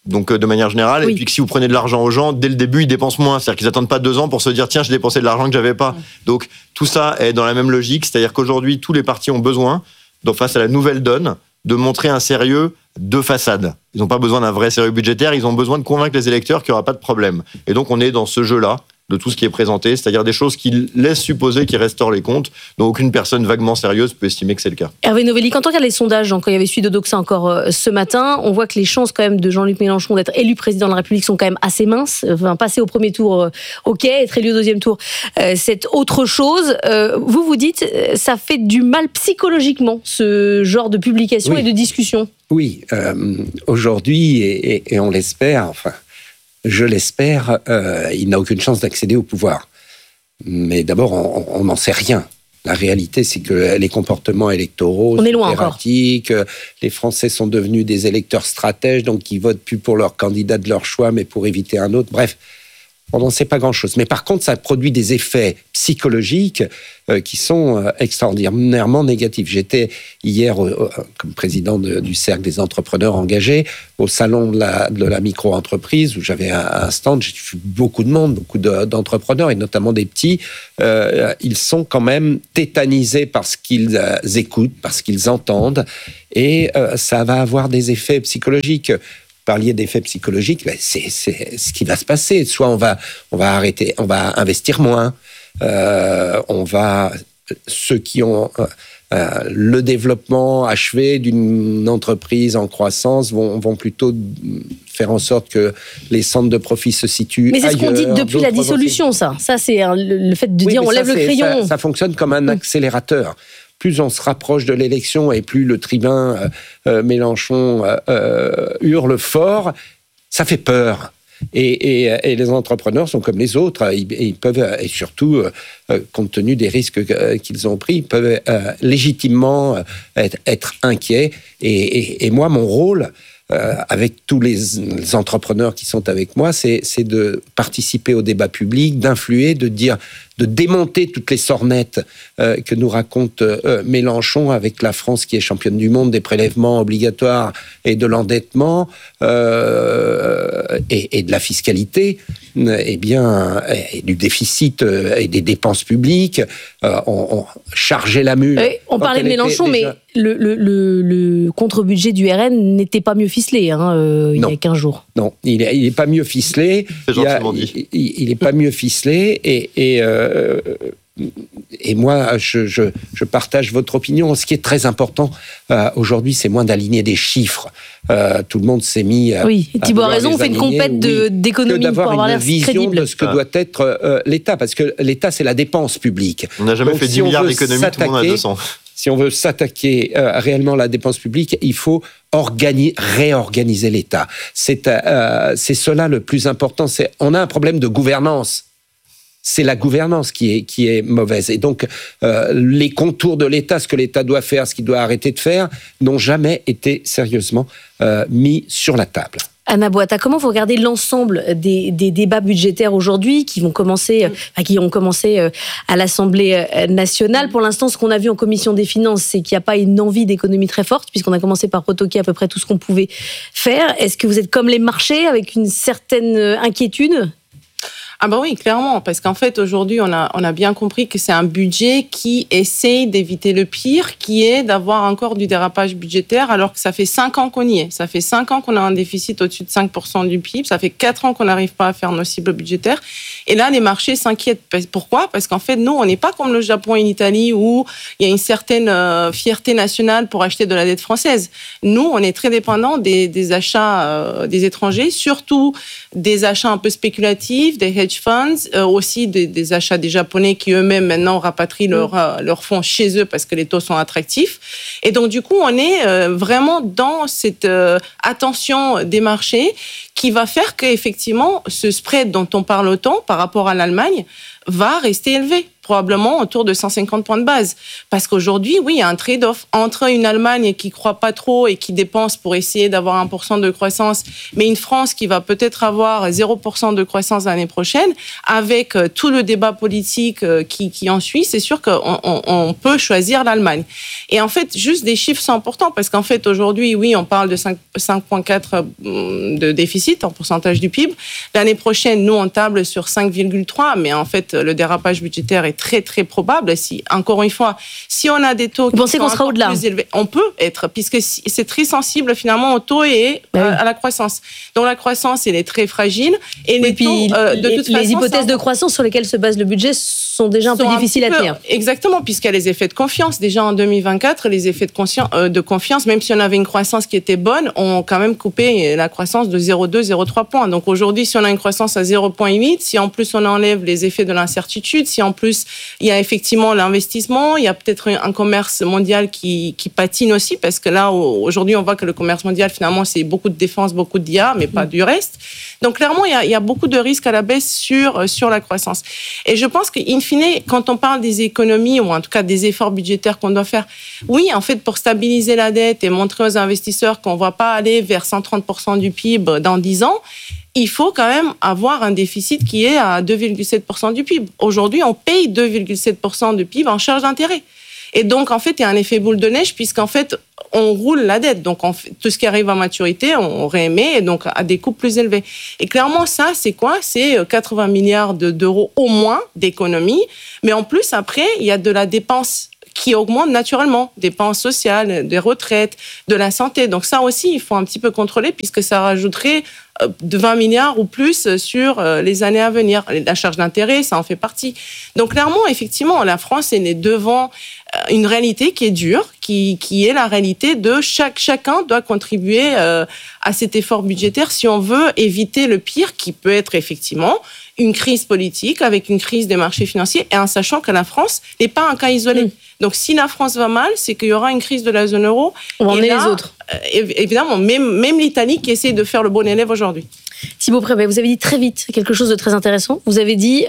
Donc de manière générale, Oui. et puis que si vous prenez de l'argent aux gens, dès le début, ils dépensent moins. C'est-à-dire qu'ils n'attendent pas 2 ans pour se dire tiens, j'ai dépensé de l'argent que j'avais pas. Donc tout ça est dans la même logique, c'est-à-dire qu'aujourd'hui, tous les partis ont besoin, donc face à la nouvelle donne, de montrer un sérieux de façade. Ils n'ont pas besoin d'un vrai sérieux budgétaire, ils ont besoin de convaincre les électeurs qu'il n'y aura pas de problème. Et donc on est dans ce jeu-là de tout ce qui est présenté, c'est-à-dire des choses qui laissent supposer qu'ils restaurent les comptes, dont aucune personne vaguement sérieuse peut estimer que c'est le cas. Hervé Novelli, quand on regarde les sondages, quand il y avait celui de Doxa encore ce matin, on voit que les chances quand même de Jean-Luc Mélenchon d'être élu président de la République sont quand même assez minces. Enfin, passer au premier tour, ok, être élu au deuxième tour, c'est autre chose. Vous dites, ça fait du mal psychologiquement, ce genre de publication et de discussion. Oui, aujourd'hui, et on l'espère, enfin, je l'espère, il n'a aucune chance d'accéder au pouvoir. Mais d'abord, on n'en sait rien. La réalité, c'est que les comportements électoraux sont erratiques. Les Français sont devenus des électeurs stratèges, donc ils votent plus pour leur candidat de leur choix, mais pour éviter un autre. Bref, on n'en sait pas grand-chose. Mais par contre, ça produit des effets psychologiques qui sont extraordinairement négatifs. J'étais hier, comme président du Cercle des entrepreneurs engagés, au salon de la micro-entreprise, où j'avais un stand. J'ai vu beaucoup de monde, beaucoup d'entrepreneurs, et notamment des petits. Ils sont quand même tétanisés par ce qu'ils écoutent, par ce qu'ils entendent, et ça va avoir des effets psychologiques. Parliez d'effets psychologiques, ben c'est ce qui va se passer. Soit on va arrêter, on va investir moins, ceux qui ont le développement achevé d'une entreprise en croissance vont plutôt faire en sorte que les centres de profit se situent ailleurs. Mais c'est ce qu'on dit depuis la dissolution, ça. Ça, c'est le fait de dire on lève le crayon. Ça fonctionne comme un accélérateur. Plus on se rapproche de l'élection et plus le tribun Mélenchon hurle fort, ça fait peur. Et les entrepreneurs sont comme les autres. Ils peuvent, et surtout, compte tenu des risques qu'ils ont pris, ils peuvent légitimement être inquiets. Et moi, mon rôle, avec tous les entrepreneurs qui sont avec moi, c'est de participer au débat public, d'influer, de démonter toutes les sornettes que nous raconte Mélenchon avec la France qui est championne du monde des prélèvements obligatoires et de l'endettement et de la fiscalité, et du déficit et des dépenses publiques. On chargeait la mule. On parlait de Mélenchon, mais le contre-budget du RN n'était pas mieux ficelé il y a 15 jours. Non, il n'est pas mieux ficelé. C'est gentiment dit. Il n'est pas mieux ficelé et moi, je partage votre opinion. Ce qui est très important aujourd'hui, c'est moins d'aligner des chiffres. Tout le monde s'est mis oui, Thibault a raison, on fait une compète d'économie pour avoir l'air crédible. D'avoir une vision de ce que doit être l'État, parce que l'État, c'est la dépense publique. On n'a jamais fait 10 milliards d'économies, tout le monde a 200. Si on veut s'attaquer réellement à la dépense publique, il faut réorganiser l'État. C'est cela le plus important. On a un problème de gouvernance. C'est la gouvernance qui est mauvaise. Et donc, les contours de l'État, ce que l'État doit faire, ce qu'il doit arrêter de faire, n'ont jamais été sérieusement mis sur la table. Anna Boata, comment vous regardez l'ensemble des débats budgétaires aujourd'hui qui ont commencé à l'Assemblée nationale? Pour l'instant, ce qu'on a vu en commission des finances, c'est qu'il n'y a pas une envie d'économie très forte, puisqu'on a commencé par retoquer à peu près tout ce qu'on pouvait faire. Est-ce que vous êtes comme les marchés, avec une certaine inquiétude? Ah ben oui, clairement, parce qu'en fait, aujourd'hui, on a bien compris que c'est un budget qui essaye d'éviter le pire, qui est d'avoir encore du dérapage budgétaire, alors que ça fait 5 ans qu'on y est. Ça fait 5 ans qu'on a un déficit au-dessus de 5% du PIB. Ça fait 4 ans qu'on n'arrive pas à faire nos cibles budgétaires. Et là, les marchés s'inquiètent. Pourquoi? Parce qu'en fait, nous, on n'est pas comme le Japon et l'Italie, où il y a une certaine fierté nationale pour acheter de la dette française. Nous, on est très dépendants des achats des étrangers, surtout des achats un peu spéculatifs, des hedge funds, aussi des achats des Japonais qui eux-mêmes maintenant rapatrient leurs fonds chez eux parce que les taux sont attractifs. Et donc du coup, on est vraiment dans cette attention des marchés qui va faire qu'effectivement, ce spread dont on parle autant par rapport à l'Allemagne va rester élevé, probablement autour de 150 points de base. Parce qu'aujourd'hui, oui, il y a un trade-off entre une Allemagne qui ne croit pas trop et qui dépense pour essayer d'avoir 1% de croissance, mais une France qui va peut-être avoir 0% de croissance l'année prochaine, avec tout le débat politique qui en suit, c'est sûr qu'on peut choisir l'Allemagne. Et en fait, juste des chiffres sont importants, parce qu'en fait, aujourd'hui, oui, on parle de 5,4 de déficit en pourcentage du PIB. L'année prochaine, nous, on table sur 5,3, mais en fait, le dérapage budgétaire est très, très probable. Encore une fois, si on a des taux qui sont encore plus élevés, on peut être, puisque c'est très sensible finalement au taux et à la croissance. Donc la croissance, elle est très fragile. Et les taux, de toute façon, les hypothèses de croissance sur lesquelles se base le budget sont déjà un peu difficiles à tenir. Exactement, puisqu'il y a les effets de confiance. Déjà en 2024, les effets de confiance, même si on avait une croissance qui était bonne, ont quand même coupé la croissance de 0,2, 0,3 points. Donc aujourd'hui, si on a une croissance à 0,8, si en plus on enlève les effets de l'incertitude, si en plus il y a effectivement l'investissement, il y a peut-être un commerce mondial qui patine aussi, parce que là, aujourd'hui, on voit que le commerce mondial, finalement, c'est beaucoup de défense, beaucoup d'IA, mais pas du reste. Donc, clairement, il y a beaucoup de risques à la baisse sur la croissance. Et je pense qu'in fine, quand on parle des économies, ou en tout cas des efforts budgétaires qu'on doit faire, oui, en fait, pour stabiliser la dette et montrer aux investisseurs qu'on ne va pas aller vers 130% du PIB dans 10 ans, il faut quand même avoir un déficit qui est à 2,7% du PIB. Aujourd'hui, on paye 2,7% du PIB en charge d'intérêt. Et donc, en fait, il y a un effet boule de neige, puisqu'en fait, on roule la dette. Donc, tout ce qui arrive à maturité, on réémet, et donc à des coûts plus élevés. Et clairement, ça, c'est quoi ? C'est 80 milliards d'euros au moins d'économies. Mais en plus, après, il y a de la dépense qui augmente naturellement, dépenses sociales, des retraites, de la santé. Donc ça aussi, il faut un petit peu contrôler, puisque ça rajouterait de 20 milliards ou plus sur les années à venir. La charge d'intérêt, ça en fait partie. Donc clairement, effectivement, la France est devant une réalité qui est dure, qui est la réalité de chacun doit contribuer à cet effort budgétaire si on veut éviter le pire, qui peut être effectivement une crise politique avec une crise des marchés financiers, et en sachant que la France n'est pas un cas isolé. Donc si la France va mal, c'est qu'il y aura une crise de la zone euro. On va emmener les autres. Évidemment, même l'Italie qui essaie de faire le bon élève aujourd'hui. Thibaut Prévet, vous avez dit très vite quelque chose de très intéressant. Vous avez dit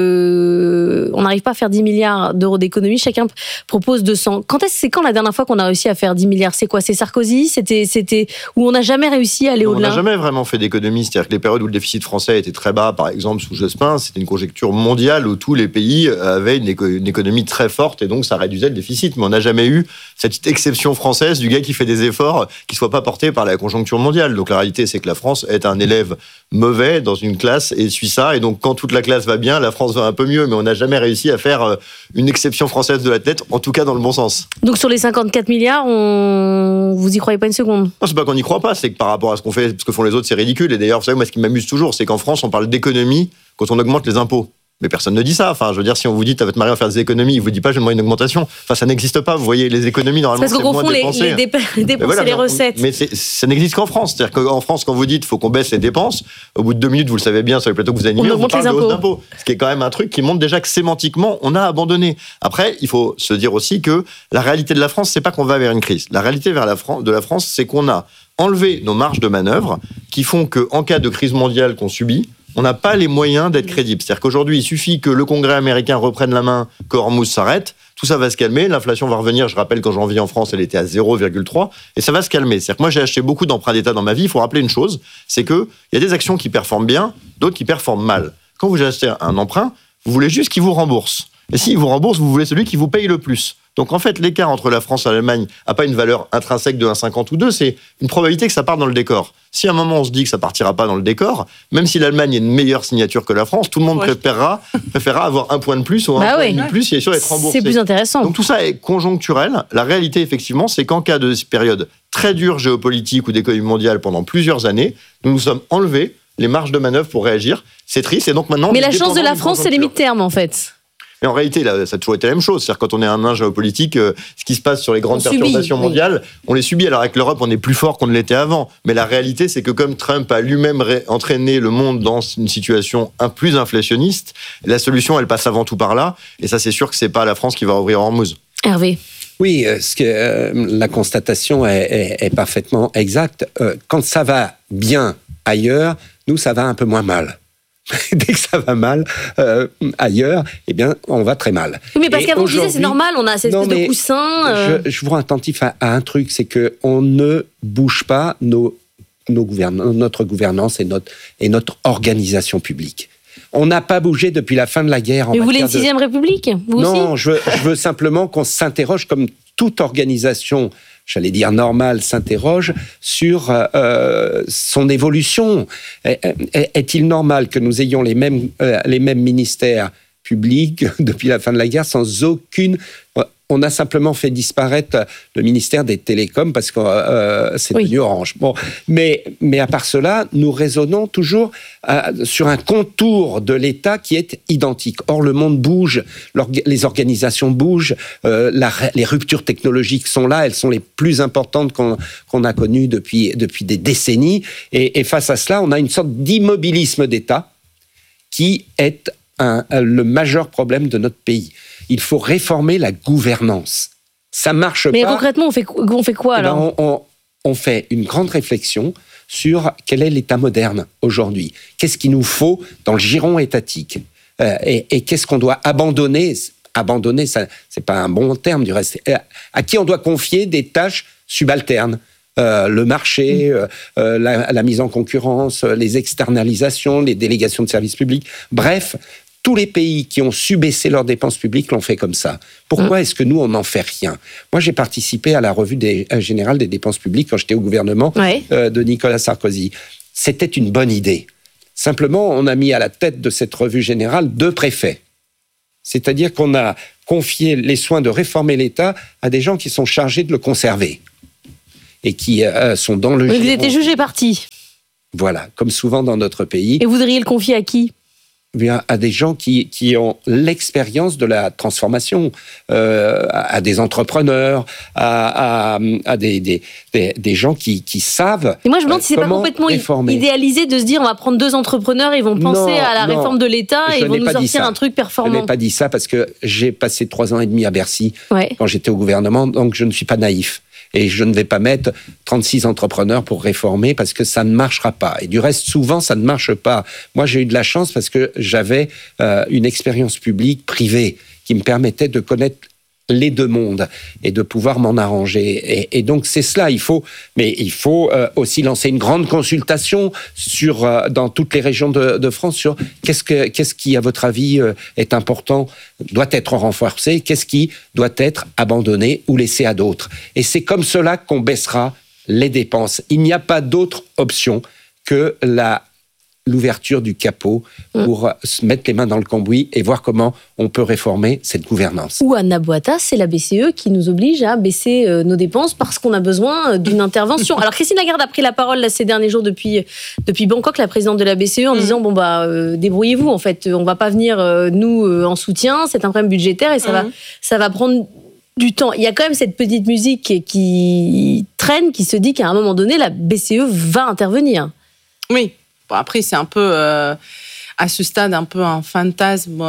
on n'arrive pas à faire 10 milliards d'euros d'économie, chacun propose 200. C'est quand la dernière fois qu'on a réussi à faire 10 milliards ? C'est quoi ? C'est Sarkozy ? C'était où on n'a jamais réussi à aller au-delà ? On n'a jamais vraiment fait d'économie. C'est-à-dire que les périodes où le déficit français était très bas, par exemple sous Jospin, c'était une conjoncture mondiale où tous les pays avaient une économie très forte, et donc ça réduisait le déficit. Mais on n'a jamais eu cette petite exception française du gars qui fait des efforts qui ne soient pas portés par la conjoncture mondiale. Donc la réalité, c'est que la France est un élève mauvais dans une classe et suit ça. Et donc, quand toute la classe va bien, la France va un peu mieux. Mais on n'a jamais réussi à faire une exception française de la tête, en tout cas dans le bon sens. Donc, sur les 54 milliards, vous y croyez pas une seconde ? Non, c'est pas qu'on n'y croit pas, c'est que par rapport à ce qu'on fait, ce que font les autres, c'est ridicule. Et d'ailleurs, vous savez, moi, ce qui m'amuse toujours, c'est qu'en France, on parle d'économie quand on augmente les impôts. Mais personne ne dit ça. Enfin, je veux dire, si on vous dit, tu vas te marier à faire des économies, il vous dit pas, je vais demander une augmentation. Enfin, ça n'existe pas. Vous voyez, les économies, normalement, c'est parce qu'on confond les dépenses et les recettes. Mais ça n'existe qu'en France. C'est-à-dire qu'en France, quand vous dites, faut qu'on baisse les dépenses, au bout de 2 minutes, vous le savez bien, sur les plateaux que vous animez, on vous parle de hausse d'impôts. Ce qui est quand même un truc qui montre déjà que sémantiquement, on a abandonné. Après, il faut se dire aussi que la réalité de la France, c'est pas qu'on va vers une crise. La réalité de la France, c'est qu'on a enlevé nos marges de manœuvre qui font qu'en cas de crise mondiale qu'on subit, on n'a pas les moyens d'être crédible. C'est-à-dire qu'aujourd'hui, il suffit que le Congrès américain reprenne la main, que Hormuz s'arrête, tout ça va se calmer, l'inflation va revenir. Je rappelle qu'en janvier en France, elle était à 0,3, et ça va se calmer. C'est-à-dire que moi, j'ai acheté beaucoup d'emprunts d'État dans ma vie. Il faut rappeler une chose, c'est qu'il y a des actions qui performent bien, d'autres qui performent mal. Quand vous achetez un emprunt, vous voulez juste qu'il vous rembourse. Et s'il vous rembourse, vous voulez celui qui vous paye le plus. Donc en fait, l'écart entre la France et l'Allemagne n'a pas une valeur intrinsèque de 1,50 ou 2, c'est une probabilité que ça parte dans le décor. Si à un moment on se dit que ça partira pas dans le décor, même si l'Allemagne est une meilleure signature que la France, tout le monde préférera avoir un point de plus ou un point de plus, il est sûr d'être remboursé. C'est plus intéressant. Donc tout ça est conjoncturel. La réalité, effectivement, c'est qu'en cas de période très dure géopolitique ou d'économie mondiale pendant plusieurs années, nous nous sommes enlevés les marges de manœuvre pour réagir. C'est triste. Et donc maintenant. Mais la chance de la France, c'est les mid-termes en fait. Mais en réalité, là, ça a toujours été la même chose. C'est-à-dire, quand on est un nain géopolitique, ce qui se passe sur les grandes perturbations mondiales, on les subit. Alors, avec l'Europe, on est plus fort qu'on ne l'était avant. Mais la réalité, c'est que comme Trump a lui-même entraîné le monde dans une situation plus inflationniste, la solution, elle passe avant tout par là. Et ça, c'est sûr que c'est pas la France qui va ouvrir Hormuz. Hervé. Oui, la constatation est parfaitement exacte. Quand ça va bien ailleurs, nous, ça va un peu moins mal. dès que ça va mal ailleurs, eh bien, on va très mal. Oui, mais parce qu'avant, on disait, c'est normal, on a cette espèce de coussin. Je vous rends attentif à un truc, c'est qu'on ne bouge pas notre gouvernance et notre organisation publique. On n'a pas bougé depuis la fin de la guerre. Mais vous voulez une 6e République, vous aussi ? Non, je veux simplement qu'on s'interroge, comme toute organisation, j'allais dire normale, s'interroge sur son évolution. Est-il normal que nous ayons les mêmes ministères publics depuis la fin de la guerre sans aucune... On a simplement fait disparaître le ministère des Télécoms parce que c'est devenu Orange. Bon, mais à part cela, nous raisonnons toujours sur un contour de l'État qui est identique. Or, le monde bouge, les organisations bougent, les ruptures technologiques sont là, elles sont les plus importantes qu'on a connues depuis des décennies. Et face à cela, on a une sorte d'immobilisme d'État qui est le majeur problème de notre pays. Il faut réformer la gouvernance. Ça marche pas. Mais concrètement, on fait quoi alors ? On fait une grande réflexion sur quel est l'État moderne aujourd'hui. Qu'est-ce qu'il nous faut dans le giron étatique et qu'est-ce qu'on doit abandonner ? Abandonner, ça, c'est pas un bon terme du reste. À qui on doit confier des tâches subalternes ? Le marché, la mise en concurrence, les externalisations, les délégations de services publics. Bref, tous les pays qui ont su baisser leurs dépenses publiques l'ont fait comme ça. Pourquoi est-ce que nous, on n'en fait rien ? Moi, j'ai participé à la revue générale des dépenses publiques quand j'étais au gouvernement de Nicolas Sarkozy. C'était une bonne idée. Simplement, on a mis à la tête de cette revue générale 2 préfets. C'est-à-dire qu'on a confié les soins de réformer l'État à des gens qui sont chargés de le conserver et qui sont dans le giron. Vous étiez jugé parti. Voilà, comme souvent dans notre pays. Et vous voudriez le confier à qui ? Bien, à des gens qui ont l'expérience de la transformation, à des entrepreneurs, à des gens qui savent. Et moi, je me demande si c'est pas complètement idéalisé de se dire on va prendre 2 entrepreneurs, ils vont penser à la réforme de l'État et ils vont nous sortir un truc performant. Je n'ai pas dit ça parce que j'ai passé 3 ans et demi à Bercy quand j'étais au gouvernement, donc je ne suis pas naïf. Et je ne vais pas mettre 36 entrepreneurs pour réformer parce que ça ne marchera pas. Et du reste, souvent, ça ne marche pas. Moi, j'ai eu de la chance parce que j'avais une expérience publique privée qui me permettait de connaître les 2 mondes et de pouvoir m'en arranger. Et donc, c'est cela. Il faut aussi lancer une grande consultation dans toutes les régions de France sur qu'est-ce qui, à votre avis, est important, doit être renforcé, qu'est-ce qui doit être abandonné ou laissé à d'autres. Et c'est comme cela qu'on baissera les dépenses. Il n'y a pas d'autre option que l'ouverture du capot pour se mettre les mains dans le cambouis et voir comment on peut réformer cette gouvernance. Ou Anna Boata, c'est la BCE qui nous oblige à baisser nos dépenses parce qu'on a besoin d'une intervention. Alors Christine Lagarde a pris la parole là, ces derniers jours depuis Bangkok, la présidente de la BCE, en disant débrouillez-vous, en fait, on va pas venir nous en soutien, c'est un problème budgétaire et ça va prendre du temps. Il y a quand même cette petite musique qui traîne, qui se dit qu'à un moment donné, la BCE va intervenir. Oui. Bon, après, c'est un peu, à ce stade, un peu un fantasme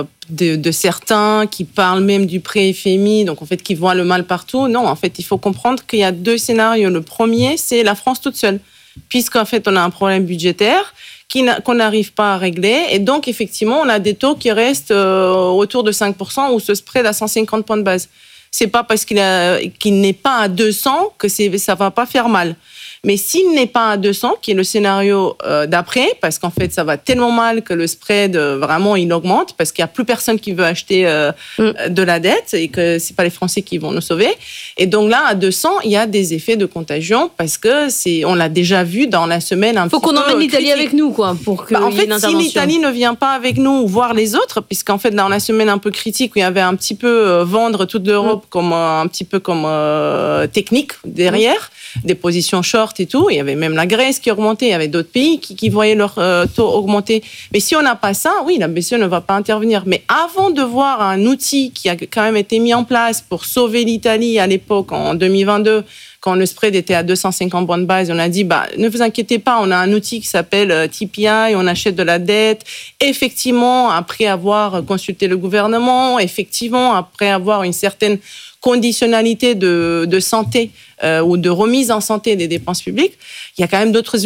de certains qui parlent même du pré-FMI, donc en fait, qui voient le mal partout. Non, en fait, il faut comprendre qu'il y a 2 scénarios. Le premier, c'est la France toute seule, puisqu'en fait, on a un problème budgétaire qu'on n'arrive pas à régler. Et donc, effectivement, on a des taux qui restent autour de 5% ou ce spread à 150 points de base. C'est pas parce qu'il n'est pas à 200 que ça va pas faire mal. Mais s'il n'est pas à 200, qui est le scénario d'après, parce qu'en fait, ça va tellement mal que le spread, vraiment, il augmente, parce qu'il n'y a plus personne qui veut acheter de la dette et que ce n'est pas les Français qui vont nous sauver. Et donc là, à 200, il y a des effets de contagion, parce que on l'a déjà vu dans la semaine un petit peu. Il faut qu'on emmène l'Italie avec nous, quoi, pour qu'il y ait une intervention. Si l'Italie ne vient pas avec nous voir les autres, puisqu'en fait, dans la semaine un peu critique, où il y avait un petit peu vendre toute l'Europe comme un petit peu comme technique derrière, des positions short et tout. Il y avait même la Grèce qui augmentait, il y avait d'autres pays qui voyaient leur taux augmenter. Mais si on n'a pas ça, oui, la BCE ne va pas intervenir. Mais avant de voir un outil qui a quand même été mis en place pour sauver l'Italie à l'époque, en 2022, quand le spread était à 250 points de base, on a dit, ne vous inquiétez pas, on a un outil qui s'appelle TPI, on achète de la dette. Effectivement, après avoir consulté le gouvernement, effectivement, après avoir une certaine conditionnalité de santé ou de remise en santé des dépenses publiques, il y a quand même d'autres outils.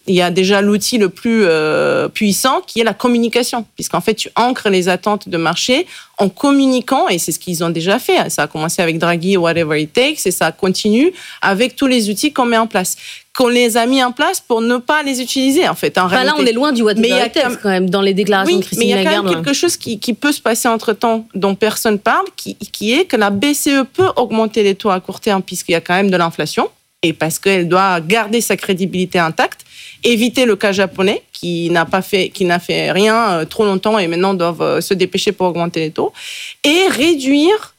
il y a déjà l'outil le plus puissant qui est la communication, puisqu'en fait, tu ancres les attentes de marché en communiquant, et c'est ce qu'ils ont déjà fait. Ça a commencé avec Draghi, whatever it takes, et ça continue avec tous les outils qu'on met en place. Qu'on les a mis en place pour ne pas les utiliser, en fait. Là, on est loin du whatever it takes, quand même, dans les déclarations de Christine Lagarde. Mais il y a quand même quelque chose qui peut se passer entre-temps, dont personne parle, qui est que la BCE peut augmenter les taux à court terme, puisqu'il y a quand même de l'inflation, et parce qu'elle doit garder sa crédibilité intacte, éviter le cas japonais qui n'a fait rien trop longtemps et maintenant doivent se dépêcher pour augmenter les taux, et réduire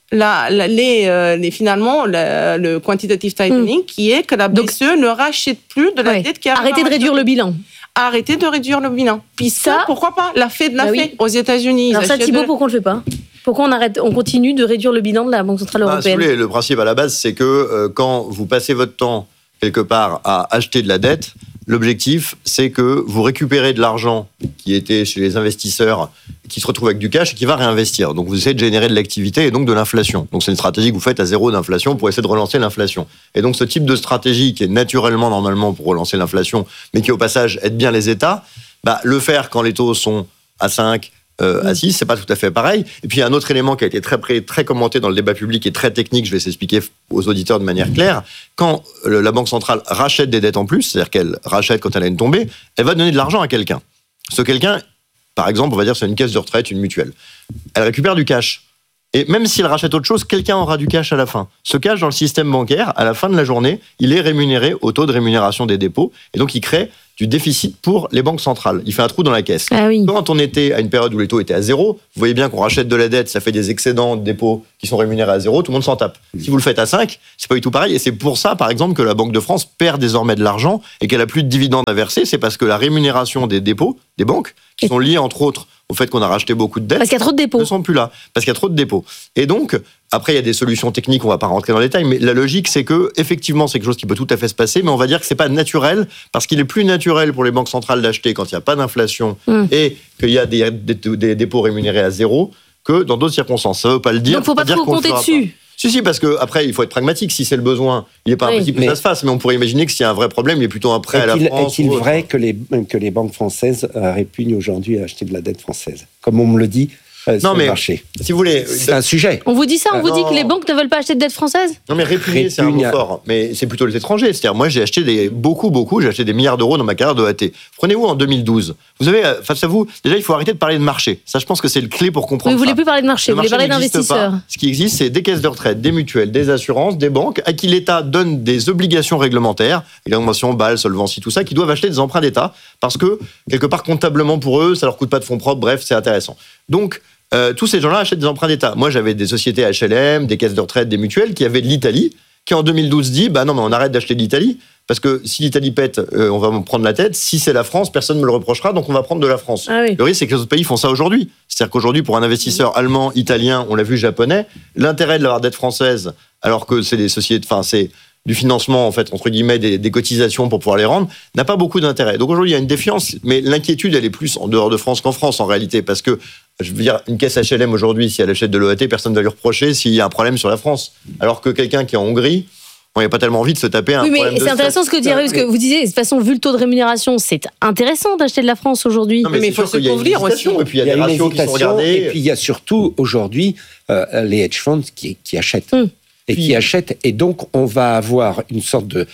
finalement le quantitative tightening, qui est que la BCE ne rachète plus de la dette qui a... Arrêtez de réduire le bilan. Arrêtez de réduire le bilan. Puis ça, pourquoi pas? La Fed l'a fait aux États-Unis. Alors ça, Thibaut, pourquoi on le fait pas? Pourquoi on continue de réduire le bilan de la Banque Centrale Européenne? Le principe à la base, c'est que quand vous passez votre temps quelque part à acheter de la dette, l'objectif, c'est que vous récupérez de l'argent qui était chez les investisseurs, qui se retrouve avec du cash et qui va réinvestir. Donc, vous essayez de générer de l'activité et donc de l'inflation. Donc, c'est une stratégie que vous faites à zéro d'inflation pour essayer de relancer l'inflation. Et donc, ce type de stratégie qui est naturellement, normalement, pour relancer l'inflation, mais qui, au passage, aide bien les États, le faire quand les taux sont à 5, à 6, c'est pas tout à fait pareil. Et puis, il y a un autre élément qui a été très commenté dans le débat public et très technique, je vais s'expliquer aux auditeurs de manière claire. Quand la Banque centrale rachète des dettes en plus, c'est-à-dire qu'elle rachète quand elle a une tombée, elle va donner de l'argent à quelqu'un. Ce quelqu'un, par exemple, on va dire c'est une caisse de retraite, une mutuelle. Elle récupère du cash. Et même si elle rachète autre chose, quelqu'un aura du cash à la fin. Ce cash dans le système bancaire, à la fin de la journée, il est rémunéré au taux de rémunération des dépôts. Et donc, il crée du déficit pour les banques centrales. Il fait un trou dans la caisse. Ah oui. Quand on était à une période où les taux étaient à zéro, vous voyez bien qu'on rachète de la dette, ça fait des excédents de dépôts qui sont rémunérés à zéro, tout le monde s'en tape. Si vous le faites à 5, c'est pas du tout pareil. Et c'est pour ça, par exemple, que la Banque de France perd désormais de l'argent et qu'elle a plus de dividendes à verser. C'est parce que la rémunération des dépôts, des banques, qui sont liées, entre autres, au fait qu'on a racheté beaucoup de dettes, parce qu'il y a trop de dépôts, ne sont plus là, parce qu'il y a trop de dépôts. Et donc, après, il y a des solutions techniques, on ne va pas rentrer dans les détails, mais la logique, c'est que, effectivement, c'est quelque chose qui peut tout à fait se passer, mais on va dire que c'est pas naturel, parce qu'il est plus naturel pour les banques centrales d'acheter quand il n'y a pas d'inflation et qu'il y a des dépôts rémunérés à zéro, que dans d'autres circonstances. Ça ne veut pas le dire. Donc, il ne faut pas trop compter dessus. Si, parce qu'après, il faut être pragmatique. Si c'est le besoin, il n'est pas impossible que ça se fasse, mais on pourrait imaginer que s'il y a un vrai problème, il y a plutôt un prêt à la France. Est-il vrai que les banques françaises répugnent aujourd'hui à acheter de la dette française, comme on me le dit sur le marché? Si vous voulez, c'est un sujet. On vous dit ça? On vous dit que les banques ne veulent pas acheter de dette française? Non, mais répugner, c'est un mot fort. Mais c'est plutôt les étrangers. C'est-à-dire, moi, j'ai acheté beaucoup, j'ai acheté des milliards d'euros dans ma carrière de AT. Prenez-vous en 2012. Vous avez, face à vous, déjà, il faut arrêter de parler de marché. Ça, je pense que c'est le clé pour comprendre. Vous ne voulez plus parler de marché, vous voulez parler d'investisseurs. Ce qui existe, c'est des caisses de retraite, des mutuelles, des assurances, des banques, à qui l'État donne des obligations réglementaires, réglementation, BAL, solvency, tout ça, qui doivent acheter des emprunts d'État, parce que, quelque part, comptablement pour eux, ça leur coûte pas de fonds propres, bref, c'est intéressant. Donc, tous ces gens-là achètent des emprunts d'État. Moi, j'avais des sociétés HLM, des caisses de retraite, des mutuelles qui avaient de l'Italie, qui en 2012 dit non, mais on arrête d'acheter de l'Italie, parce que si l'Italie pète, on va me prendre la tête. Si c'est la France, personne ne me le reprochera, donc on va prendre de la France. Ah oui. Le risque, c'est que les autres pays font ça aujourd'hui. C'est-à-dire qu'aujourd'hui, pour un investisseur allemand, italien, on l'a vu, japonais, l'intérêt de l'avoir dette française, alors que c'est des sociétés, c'est du financement, en fait, entre guillemets, des cotisations pour pouvoir les rendre, n'a pas beaucoup d'intérêt. Donc aujourd'hui, il y a une défiance, mais l'inquiétude, elle est plus en dehors de France qu'en France, en réalité, parce que, je veux dire, une caisse HLM aujourd'hui, si elle achète de l'OAT, personne ne va lui reprocher s'il y a un problème sur la France. Alors que quelqu'un qui est en Hongrie, il n'y a pas tellement envie de se taper un problème de... Oui, mais c'est intéressant ce que dit Hervé, parce que vous disiez, de toute façon, vu le taux de rémunération, c'est intéressant d'acheter de la France aujourd'hui. Non, mais il faut se couvrir aussi. Et puis il y a des ratios qui sont regardés. Et puis il y a surtout, aujourd'hui, les hedge funds qui achètent. Qui achètent, et donc on va avoir une sorte de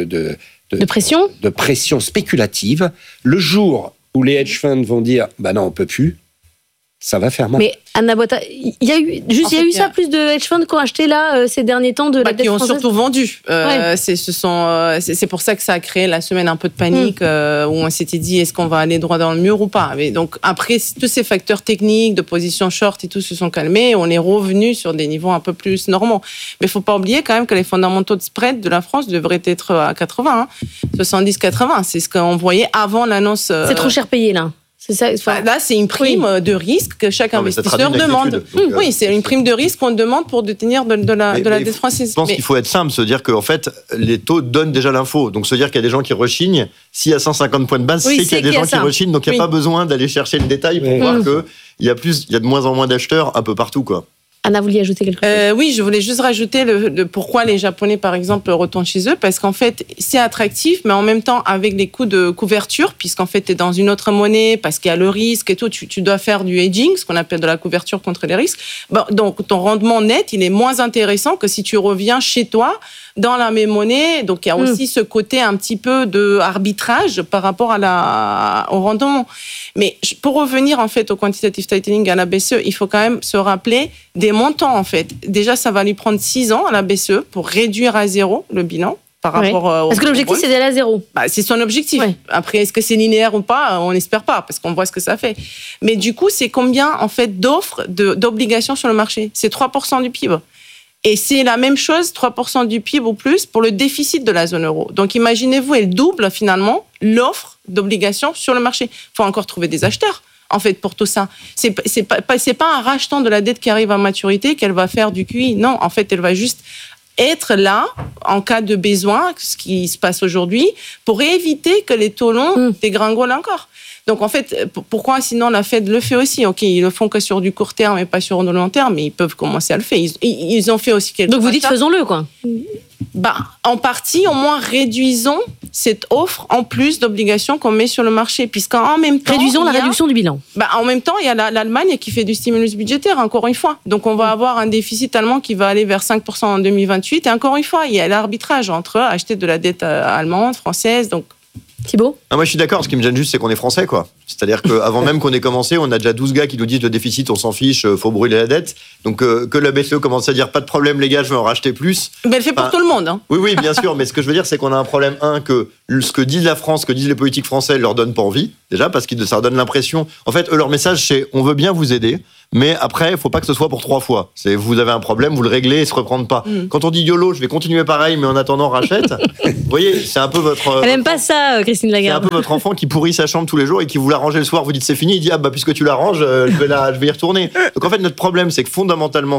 pression, de pression spéculative. Le jour où les hedge funds vont dire non, on peut plus, ça va faire mal. Mais Anna Botta, il y a eu ça, plus de hedge funds qui ont acheté là ces derniers temps de la dette française. Qui ont surtout vendu. C'est pour ça que ça a créé la semaine un peu de panique où on s'était dit est-ce qu'on va aller droit dans le mur ou pas. Mais donc après tous ces facteurs techniques de position short et tout se sont calmés, on est revenu sur des niveaux un peu plus normaux. Mais il faut pas oublier quand même que les fondamentaux de spread de la France devraient être à 80, 70-80. C'est ce qu'on voyait avant l'annonce. C'est trop cher payé là. C'est ça, là, c'est une prime de risque que chaque investisseur demande. Oui, c'est une prime de risque qu'on demande pour détenir de la dette française. Je pense qu'il faut être simple, se dire qu'en fait, les taux donnent déjà l'info. Donc, se dire qu'il y a des gens qui rechignent, s'il y a 150 points de base, c'est qu'il y a des gens qui rechignent. Donc, il n'y a pas besoin d'aller chercher le détail pour voir qu'il y a de moins en moins d'acheteurs un peu partout, quoi. Anna, vous vouliez ajouter quelque chose? Oui, je voulais juste rajouter le pourquoi les Japonais, par exemple, retournent chez eux. Parce qu'en fait, c'est attractif, mais en même temps, avec les coûts de couverture, puisqu'en fait, tu es dans une autre monnaie, parce qu'il y a le risque et tout, tu dois faire du hedging, ce qu'on appelle de la couverture contre les risques. Bon, donc, ton rendement net, il est moins intéressant que si tu reviens chez toi dans la même monnaie. Donc, il y a aussi ce côté un petit peu de arbitrage par rapport au rendement. Mais pour revenir, en fait, au quantitative tightening, à la BCE, il faut quand même se rappeler des montants, en fait. Déjà, ça va lui prendre 6 ans à la BCE pour réduire à zéro le bilan par rapport au... Parce que l'objectif, c'est d'aller à zéro. C'est son objectif. Ouais. Après, est-ce que c'est linéaire ou pas? On n'espère pas, parce qu'on voit ce que ça fait. Mais du coup, c'est combien, en fait, d'offres d'obligations sur le marché? C'est 3% du PIB. Et c'est la même chose, 3% du PIB ou plus, pour le déficit de la zone euro. Donc, imaginez-vous, elle double, finalement, l'offre d'obligations sur le marché. Il faut encore trouver des acheteurs, en fait, pour tout ça. C'est pas un rachetant de la dette qui arrive à maturité qu'elle va faire du QI. Non, en fait, elle va juste être là, en cas de besoin, ce qui se passe aujourd'hui, pour éviter que les taux longs dégringolent encore. Donc, en fait, pourquoi sinon la Fed le fait aussi? Ok, ils le font que sur du court terme et pas sur le long terme, mais ils peuvent commencer à le faire. Ils ont fait aussi quelque chose. Donc, vous dites faisons-le, quoi. En partie, au moins, réduisons cette offre en plus d'obligations qu'on met sur le marché, puisqu'en même temps... Réduisons la réduction du bilan. En même temps, il y a l'Allemagne qui fait du stimulus budgétaire, encore une fois. Donc, on va avoir un déficit allemand qui va aller vers 5% en 2028. Et encore une fois, il y a l'arbitrage entre acheter de la dette allemande, française, donc... Thibaut? Moi, je suis d'accord. Ce qui me gêne juste, c'est qu'on est français, quoi. C'est-à-dire qu'avant même qu'on ait commencé, on a déjà 12 gars qui nous disent le déficit, on s'en fiche, faut brûler la dette. Donc, que la BCE commence à dire pas de problème, les gars, je vais en racheter plus. Mais elle fait pour tout le monde. Hein. Oui, bien sûr. Mais ce que je veux dire, c'est qu'on a un problème, que ce que disent la France, ce que disent les politiques français, leur donne pas envie. Déjà, parce que ça leur donne l'impression. En fait, eux, leur message, c'est on veut bien vous aider, mais après, il faut pas que ce soit pour 3 fois. C'est vous avez un problème, vous le réglez et se reprendre pas. Quand on dit YOLO, je vais continuer pareil, mais en attendant, rachète. Vous voyez, c'est un peu votre. Elle aime pas ça, Christine Lagarde. C'est un peu votre enfant qui pourrit sa chambre tous les jours et qui vous la range le soir, vous dites c'est fini, il dit puisque tu l'arranges, je vais y retourner. Donc en fait, notre problème, c'est que fondamentalement,